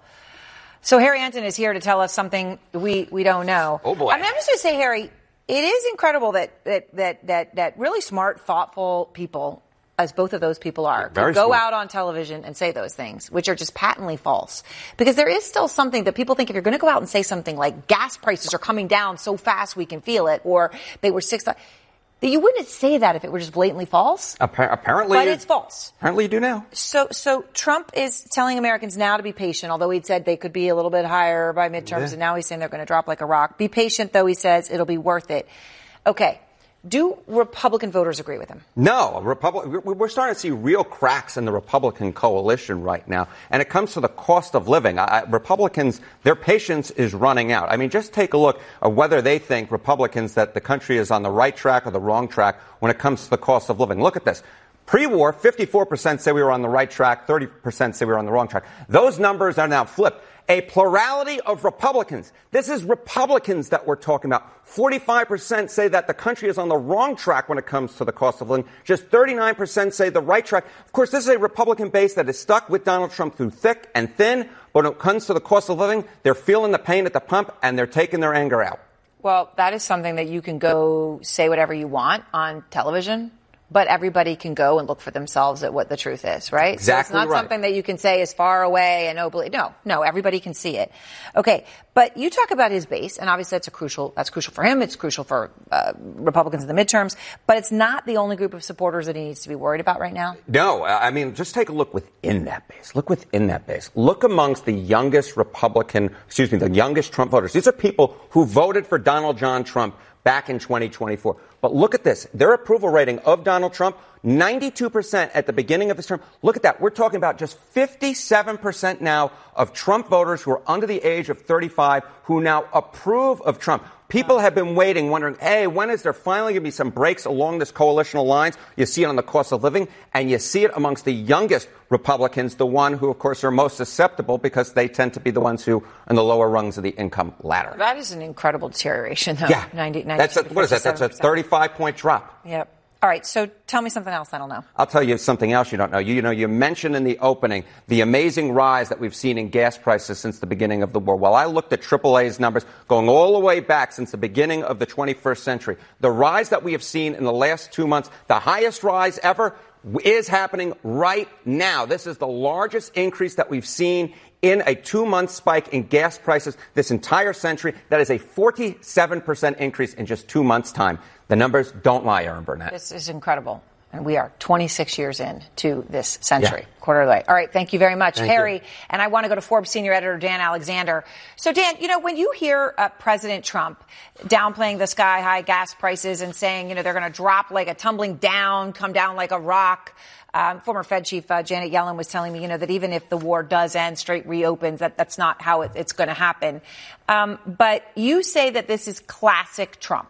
Speaker 1: So Harry Enten is here to tell us something we, we don't know.
Speaker 7: Oh boy!
Speaker 1: I mean, I'm just going to say, Harry, it is incredible that that that that that really smart, thoughtful people, as both of those people are,
Speaker 7: Very
Speaker 1: could go
Speaker 7: smart.
Speaker 1: out on television and say those things, which are just patently false. Because there is still something that people think if you're going to go out and say something like gas prices are coming down so fast we can feel it, or they were six. That you wouldn't say that if it were just blatantly false.
Speaker 7: Appa- apparently,
Speaker 1: but it's false.
Speaker 7: Apparently, you do now.
Speaker 1: So, so Trump is telling Americans now to be patient. Although he'd said they could be a little bit higher by midterms, yeah. and now he's saying they're going to drop like a rock. Be patient, though. He says it'll be worth it. Okay. Do Republican voters agree with him?
Speaker 7: No. Republic, we're starting to see real cracks in the Republican coalition right now. And it comes to the cost of living. I, Republicans, their patience is running out. I mean, just take a look at whether they think, Republicans, that the country is on the right track or the wrong track when it comes to the cost of living. Look at this. Pre-war, fifty-four percent say we were on the right track, thirty percent say we were on the wrong track. Those numbers are now flipped. A plurality of Republicans. This is Republicans that we're talking about. forty-five percent say that the country is on the wrong track when it comes to the cost of living. Just thirty-nine percent say the right track. Of course, this is a Republican base that is stuck with Donald Trump through thick and thin. But when it comes to the cost of living, they're feeling the pain at the pump and they're taking their anger out.
Speaker 1: Well, that is something that you can go say whatever you want on television. But everybody can go and look for themselves at what the truth is, right?
Speaker 7: Exactly
Speaker 1: so it's not
Speaker 7: right.
Speaker 1: something that you can say is far away and nobly. No, no, everybody can see it. Okay, but you talk about his base, and obviously that's a crucial. That's crucial for him. It's crucial for uh, Republicans in the midterms. But it's not the only group of supporters that he needs to be worried about right now.
Speaker 7: No, I mean, just take a look within that base. Look within that base. Look amongst the youngest Republican, excuse me, the youngest Trump voters. These are people who voted for Donald John Trump back in twenty twenty-four. But look at this. Their approval rating of Donald Trump, ninety-two percent at the beginning of his term. Look at that. We're talking about just fifty-seven percent now of Trump voters who are under the age of thirty-five who now approve of Trump. People have been waiting, wondering, hey, when is there finally going to be some breaks along this coalitional lines? You see it on the cost of living, and you see it amongst the youngest Republicans, the one who, of course, are most susceptible because they tend to be the ones who are in the lower rungs of the income ladder.
Speaker 1: That is an incredible deterioration, though.
Speaker 7: Yeah.
Speaker 1: ninety, ninety,
Speaker 7: That's a, what is that? That's a thirty-five point drop.
Speaker 1: Yep. All right, so tell me something else I don't know.
Speaker 7: I'll tell you something else you don't know. You, you know, you mentioned in the opening the amazing rise that we've seen in gas prices since the beginning of the war. Well, I looked at triple A's numbers going all the way back since the beginning of the twenty-first century. The rise that we have seen in the last two months, the highest rise ever, is happening right now. This is the largest increase that we've seen in a two-month spike in gas prices this entire century. That is a forty-seven percent increase in just two months' time. The numbers don't lie, Aaron Burnett.
Speaker 1: This is incredible. And we are twenty-six years in to this century,
Speaker 7: Yeah.
Speaker 1: quarter of the way. All right, thank you very much,
Speaker 7: Thank
Speaker 1: Harry.
Speaker 7: you.
Speaker 1: And I want to go to Forbes senior editor Dan Alexander. So, Dan, you know, when you hear uh, President Trump downplaying the sky-high gas prices and saying, you know, they're going to drop like a tumbling down, come down like a rock, Um, former Fed chief uh, Janet Yellen was telling me, you know, that even if the war does end, straight reopens, that that's not how it, it's going to happen. Um, but you say that this is classic Trump.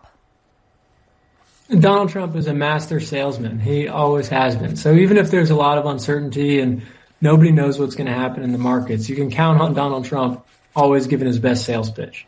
Speaker 8: Donald Trump is a master salesman. He always has been. So even if there's a lot of uncertainty and nobody knows what's going to happen in the markets, you can count on Donald Trump always giving his best sales pitch.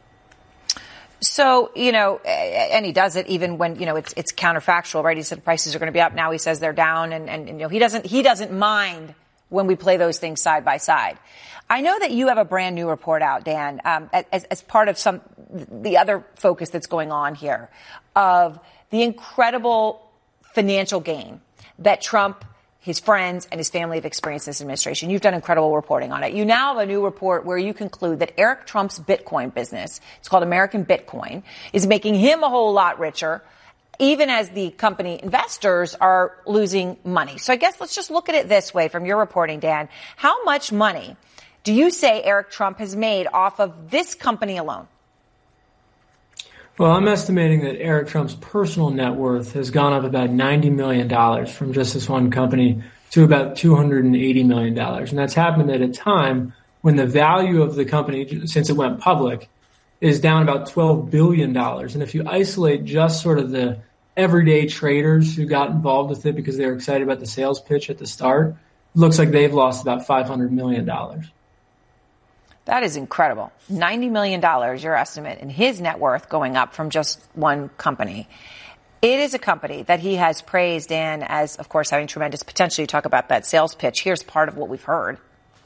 Speaker 1: So, you know, and he does it even when, you know, it's it's counterfactual, right? He said prices are going to be up. Now he says they're down. And, and, and, you know, he doesn't he doesn't mind when we play those things side by side. I know that you have a brand new report out, Dan, um, as, as part of some the other focus that's going on here of the incredible financial gain that Trump, his friends, and his family have experienced in this administration. You've done incredible reporting on it. You now have a new report where you conclude that Eric Trump's Bitcoin business, it's called American Bitcoin, is making him a whole lot richer, even as the company investors are losing money. So I guess let's just look at it this way from your reporting, Dan. How much money do you say Eric Trump has made off of this company alone?
Speaker 8: Well, I'm estimating that Eric Trump's personal net worth has gone up about ninety million dollars from just this one company to about two hundred eighty million dollars. And that's happened at a time when the value of the company, since it went public, is down about twelve billion dollars. And if you isolate just sort of the everyday traders who got involved with it because they were excited about the sales pitch at the start, it looks like they've lost about five hundred million dollars.
Speaker 1: That is incredible. ninety million dollars, your estimate, in his net worth going up from just one company. It is a company that he has praised, Dan, as, of course, having tremendous potential. You talk about that sales pitch. Here's part of what we've heard.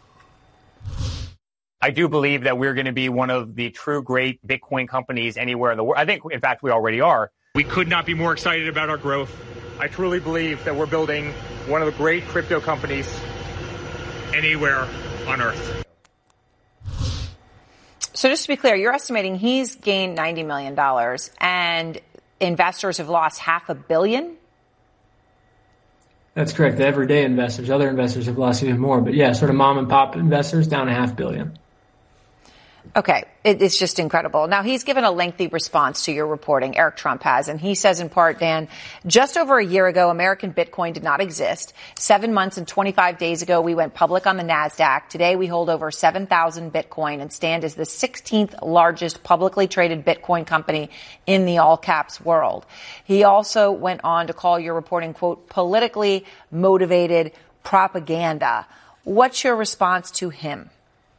Speaker 2: I do believe that we're going to be one of the true great Bitcoin companies anywhere in the world. I think, in fact, we already are. We could not be more excited about our growth. I truly believe that we're building one of the great crypto companies anywhere on Earth.
Speaker 1: So just to be clear, you're estimating he's gained ninety million dollars and investors have lost half a billion?
Speaker 8: That's correct. The everyday investors, other investors have lost even more. But yeah, sort of mom and pop investors down a half billion.
Speaker 1: Okay. It, it's just incredible. Now, he's given a lengthy response to your reporting, Eric Trump has, and he says in part, Dan, just over a year ago, American Bitcoin did not exist. Seven months and twenty-five days ago, we went public on the NASDAQ. Today, we hold over seven thousand Bitcoin and stand as the sixteenth largest publicly traded Bitcoin company in the all caps world. He also went on to call your reporting, quote, politically motivated propaganda. What's your response to him?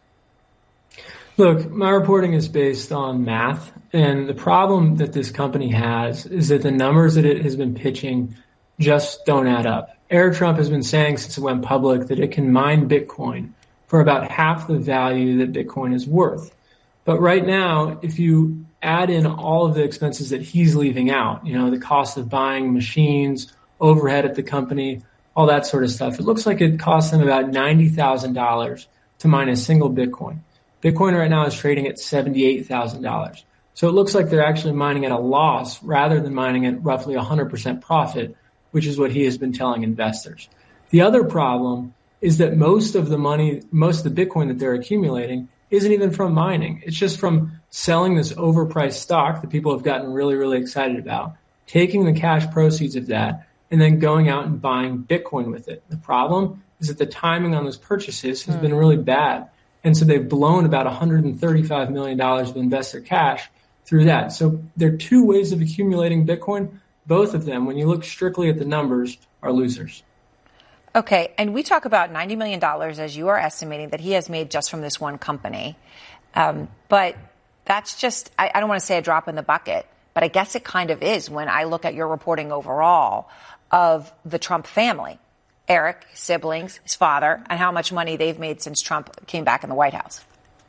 Speaker 8: Look, my reporting is based on math, and the problem that this company has is that the numbers that it has been pitching just don't add up. Eric Trump has been saying since it went public that it can mine Bitcoin for about half the value that Bitcoin is worth. But right now, if you add in all of the expenses that he's leaving out, you know, the cost of buying machines, overhead at the company, all that sort of stuff, it looks like it costs them about ninety thousand dollars to mine a single Bitcoin. Bitcoin right now is trading at seventy-eight thousand dollars. So it looks like they're actually mining at a loss rather than mining at roughly one hundred percent profit, which is what he has been telling investors. The other problem is that most of the money, most of the Bitcoin that they're accumulating isn't even from mining. It's just from selling this overpriced stock that people have gotten really, really excited about, taking the cash proceeds of that, and then going out and buying Bitcoin with it. The problem is that the timing on those purchases has mm. been really bad. And so they've blown about one hundred thirty-five million dollars of investor cash through that. So there are two ways of accumulating Bitcoin. Both of them, when you look strictly at the numbers, are losers.
Speaker 1: Okay. And we talk about ninety million dollars, as you are estimating, that he has made just from this one company. Um, but that's just, I, I don't want to say a drop in the bucket, but I guess it kind of is when I look at your reporting overall of the Trump family. Eric, his siblings, his father, and how much money they've made since Trump came back in the White House.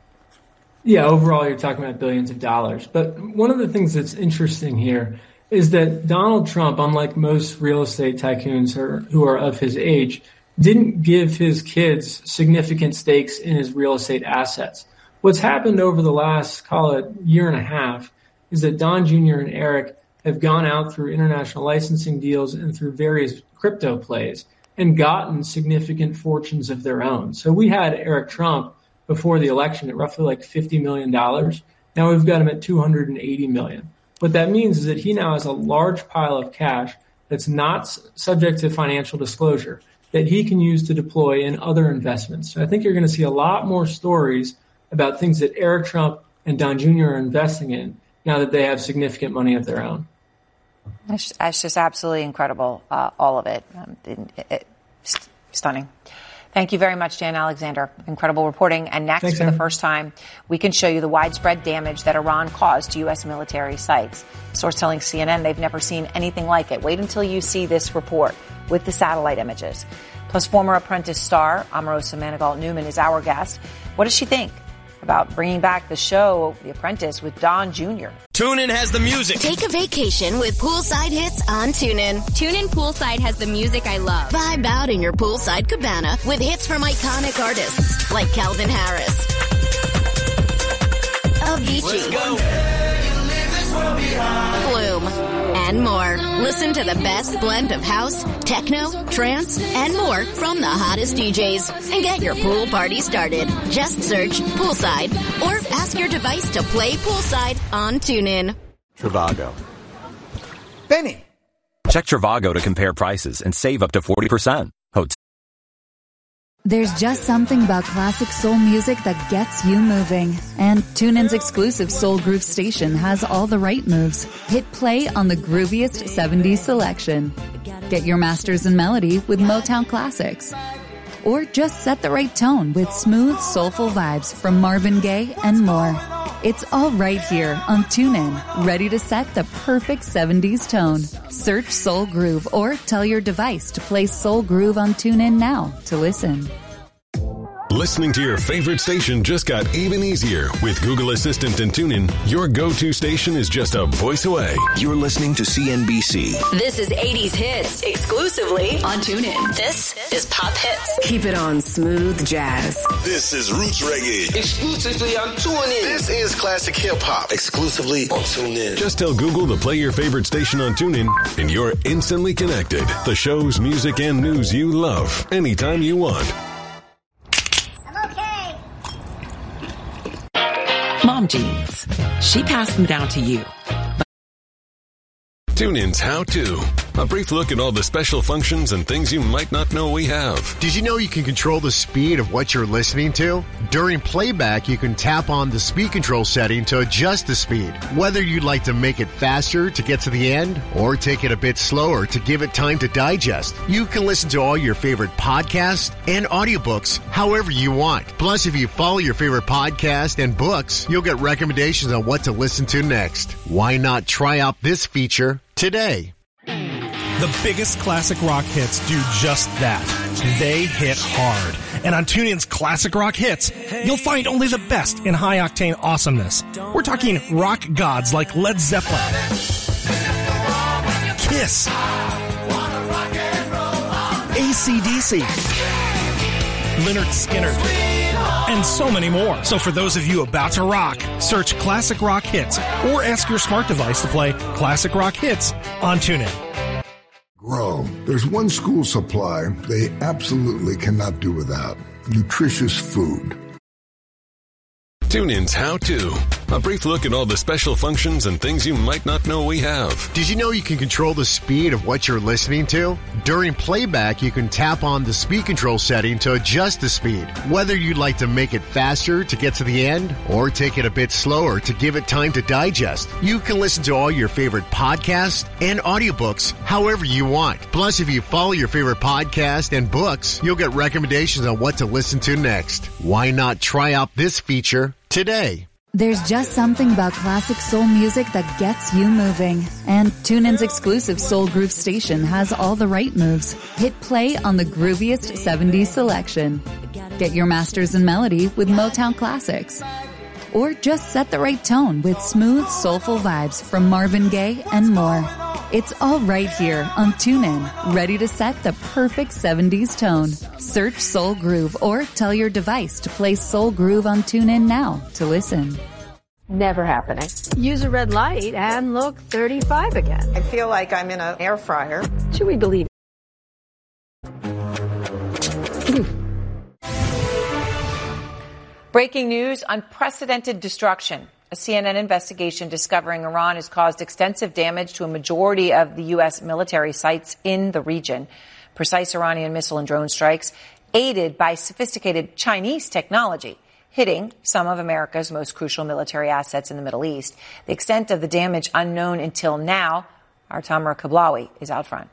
Speaker 8: Yeah, overall, you're talking about billions of dollars. But one of the things that's interesting here is that Donald Trump, unlike most real estate tycoons who are of his age, didn't give his kids significant stakes in his real estate assets. What's happened over the last, call it, year and a half is that Don Junior and Eric have gone out through international licensing deals and through various crypto plays and gotten significant fortunes of their own. So we had Eric Trump before the election at roughly like fifty million dollars. Now we've got him at two hundred eighty million dollars. What that means is that he now has a large pile of cash that's not subject to financial disclosure that he can use to deploy in other investments. So I think you're going to see a lot more stories about things that Eric Trump and Don Junior are investing in now that they have significant money of their own.
Speaker 1: It's, it's just absolutely incredible, uh, all of it. Um, it, it. Stunning. Thank you very much, Dan Alexander. Incredible reporting. And next, Thanks, for Aaron. the first time, we can show you the widespread damage that Iran caused to U S military sites. Source telling C N N they've never seen anything like it. Wait until you see this report with the satellite images. Plus, former Apprentice star Omarosa Manigault-Newman is our guest. What does she think about bringing back the show, The Apprentice, with Don Junior?
Speaker 9: TuneIn has the music.
Speaker 14: Take a vacation with poolside hits on TuneIn.
Speaker 10: TuneIn Poolside has the music I love.
Speaker 14: Vibe out in your poolside cabana with hits from iconic artists like Calvin Harris, Avicii, Flume, and more. Listen to the best blend of house, techno, trance, and more from the hottest D Js. And get your pool party started. Just search Poolside or ask your device to play Poolside on TuneIn.
Speaker 11: Trivago. Benny. Check Trivago to compare prices and save up to forty percent. Hotel.
Speaker 3: There's just something about classic soul music that gets you moving. And TuneIn's exclusive Soul Groove station has all the right moves. Hit play on the grooviest seventies selection. Get your masters in melody with Motown Classics. Or just set the right tone with smooth, soulful vibes from Marvin Gaye and more. It's all right here on TuneIn, ready to set the perfect seventies tone. Search Soul Groove or tell your device to play Soul Groove on TuneIn now to listen.
Speaker 4: Listening to your favorite station just got even easier. With Google Assistant and TuneIn, your go-to station is just a voice away.
Speaker 27: You're listening to C N B C.
Speaker 9: This is eighties hits exclusively on TuneIn. This is Pop Hits.
Speaker 11: Keep it on smooth jazz.
Speaker 27: This is Roots Reggae.
Speaker 15: Exclusively on TuneIn.
Speaker 27: This is classic hip hop. Exclusively on TuneIn.
Speaker 4: Just tell Google to play your favorite station on TuneIn, and you're instantly connected. The shows, music, and news you love, anytime you want.
Speaker 19: Mom jeans. She passed them down to you.
Speaker 4: TuneIn's How To. A brief look at all the special functions and things you might not know we have.
Speaker 5: Did you know you can control the speed of what you're listening to? During playback, you can tap on the speed control setting to adjust the speed. Whether you'd like to make it faster to get to the end or take it a bit slower to give it time to digest, you can listen to all your favorite podcasts and audiobooks however you want. Plus, if you follow your favorite podcast and books, you'll get recommendations on what to listen to next. Why not try out this feature today?
Speaker 20: The biggest classic rock hits do just that. They hit hard. And on TuneIn's Classic Rock Hits, you'll find only the best in high-octane awesomeness. We're talking rock gods like Led Zeppelin, Kiss, A C D C, Lynyrd Skynyrd, and so many more. So for those of you about to rock, search Classic Rock Hits or ask your smart device to play Classic Rock Hits on TuneIn.
Speaker 21: Grow. There's one school supply they absolutely cannot do without. Nutritious food.
Speaker 4: TuneIn's How To. A brief look at all the special functions and things you might not know we have.
Speaker 5: Did you know you can control the speed of what you're listening to? During playback, you can tap on the speed control setting to adjust the speed. Whether you'd like to make it faster to get to the end or take it a bit slower to give it time to digest, you can listen to all your favorite podcasts and audiobooks however you want. Plus, if you follow your favorite podcast and books, you'll get recommendations on what to listen to next. Why not try out this feature today?
Speaker 3: There's just something about classic soul music that gets you moving. And TuneIn's exclusive Soul Groove station has all the right moves. Hit play on the grooviest seventies selection. Get your masters in melody with Motown Classics. Or just set the right tone with smooth, soulful vibes from Marvin Gaye and more. It's all right here on TuneIn, ready to set the perfect seventies tone. Search Soul Groove or tell your device to play Soul Groove on TuneIn now to listen.
Speaker 23: Never happening. Use a red light and look thirty-five again.
Speaker 25: I feel like I'm in an air fryer.
Speaker 23: Should we believe?
Speaker 1: Breaking news, unprecedented destruction. A C N N investigation discovering Iran has caused extensive damage to a majority of the U S military sites in the region. Precise Iranian missile and drone strikes aided by sophisticated Chinese technology, hitting some of America's most crucial military assets in the Middle East. The extent of the damage unknown until now. Our Tamara Kablawi is out front.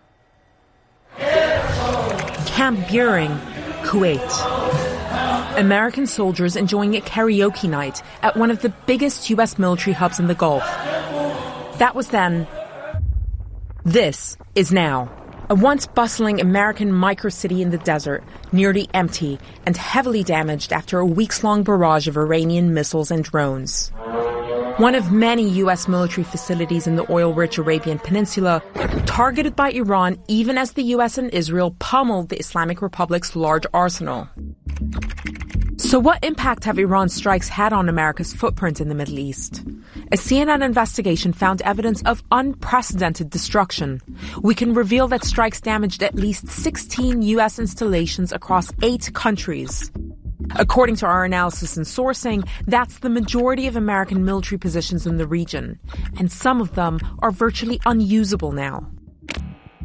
Speaker 30: Camp Buehring, Kuwait. American soldiers enjoying a karaoke night at one of the biggest U S military hubs in the Gulf. That was then. This is now. A once bustling American microcity in the desert, nearly empty and heavily damaged after a weeks-long barrage of Iranian missiles and drones. One of many U S military facilities in the oil-rich Arabian Peninsula, targeted by Iran even as the U S and Israel pummeled the Islamic Republic's large arsenal. So what impact have Iran's strikes had on America's footprint in the Middle East? A C N N investigation found evidence of unprecedented destruction. We can reveal that strikes damaged at least sixteen U S installations across eight countries. According to our analysis and sourcing, that's the majority of American military positions in the region, and some of them are virtually unusable now.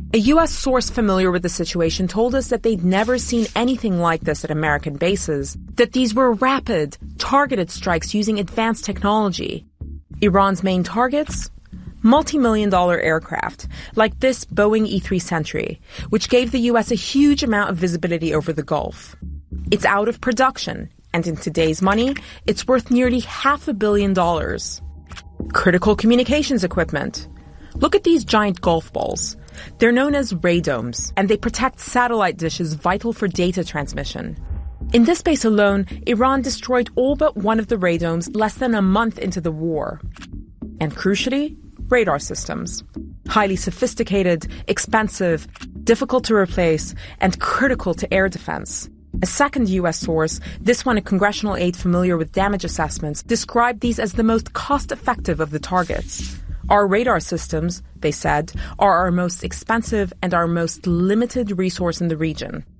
Speaker 30: A U S source familiar with the situation told us that they'd never seen anything like this at American bases, that these were rapid, targeted strikes using advanced technology. Iran's main targets? Multi-million dollar aircraft, like this Boeing E three Sentry, which gave the U S a huge amount of visibility over the Gulf. It's out of production, and in today's money, it's worth nearly half a billion dollars. Critical communications equipment. Look at these giant golf balls. They're known as radomes, and they protect satellite dishes vital for data transmission. In this base alone, Iran destroyed all but one of the radomes less than a month into the war. And crucially, radar systems. Highly sophisticated, expensive, difficult to replace, and critical to air defense. A second U S source, this one a congressional aide familiar with damage assessments, described these as the most cost-effective of the targets. Our radar systems, they said, are our most expensive and our most limited resource in the region.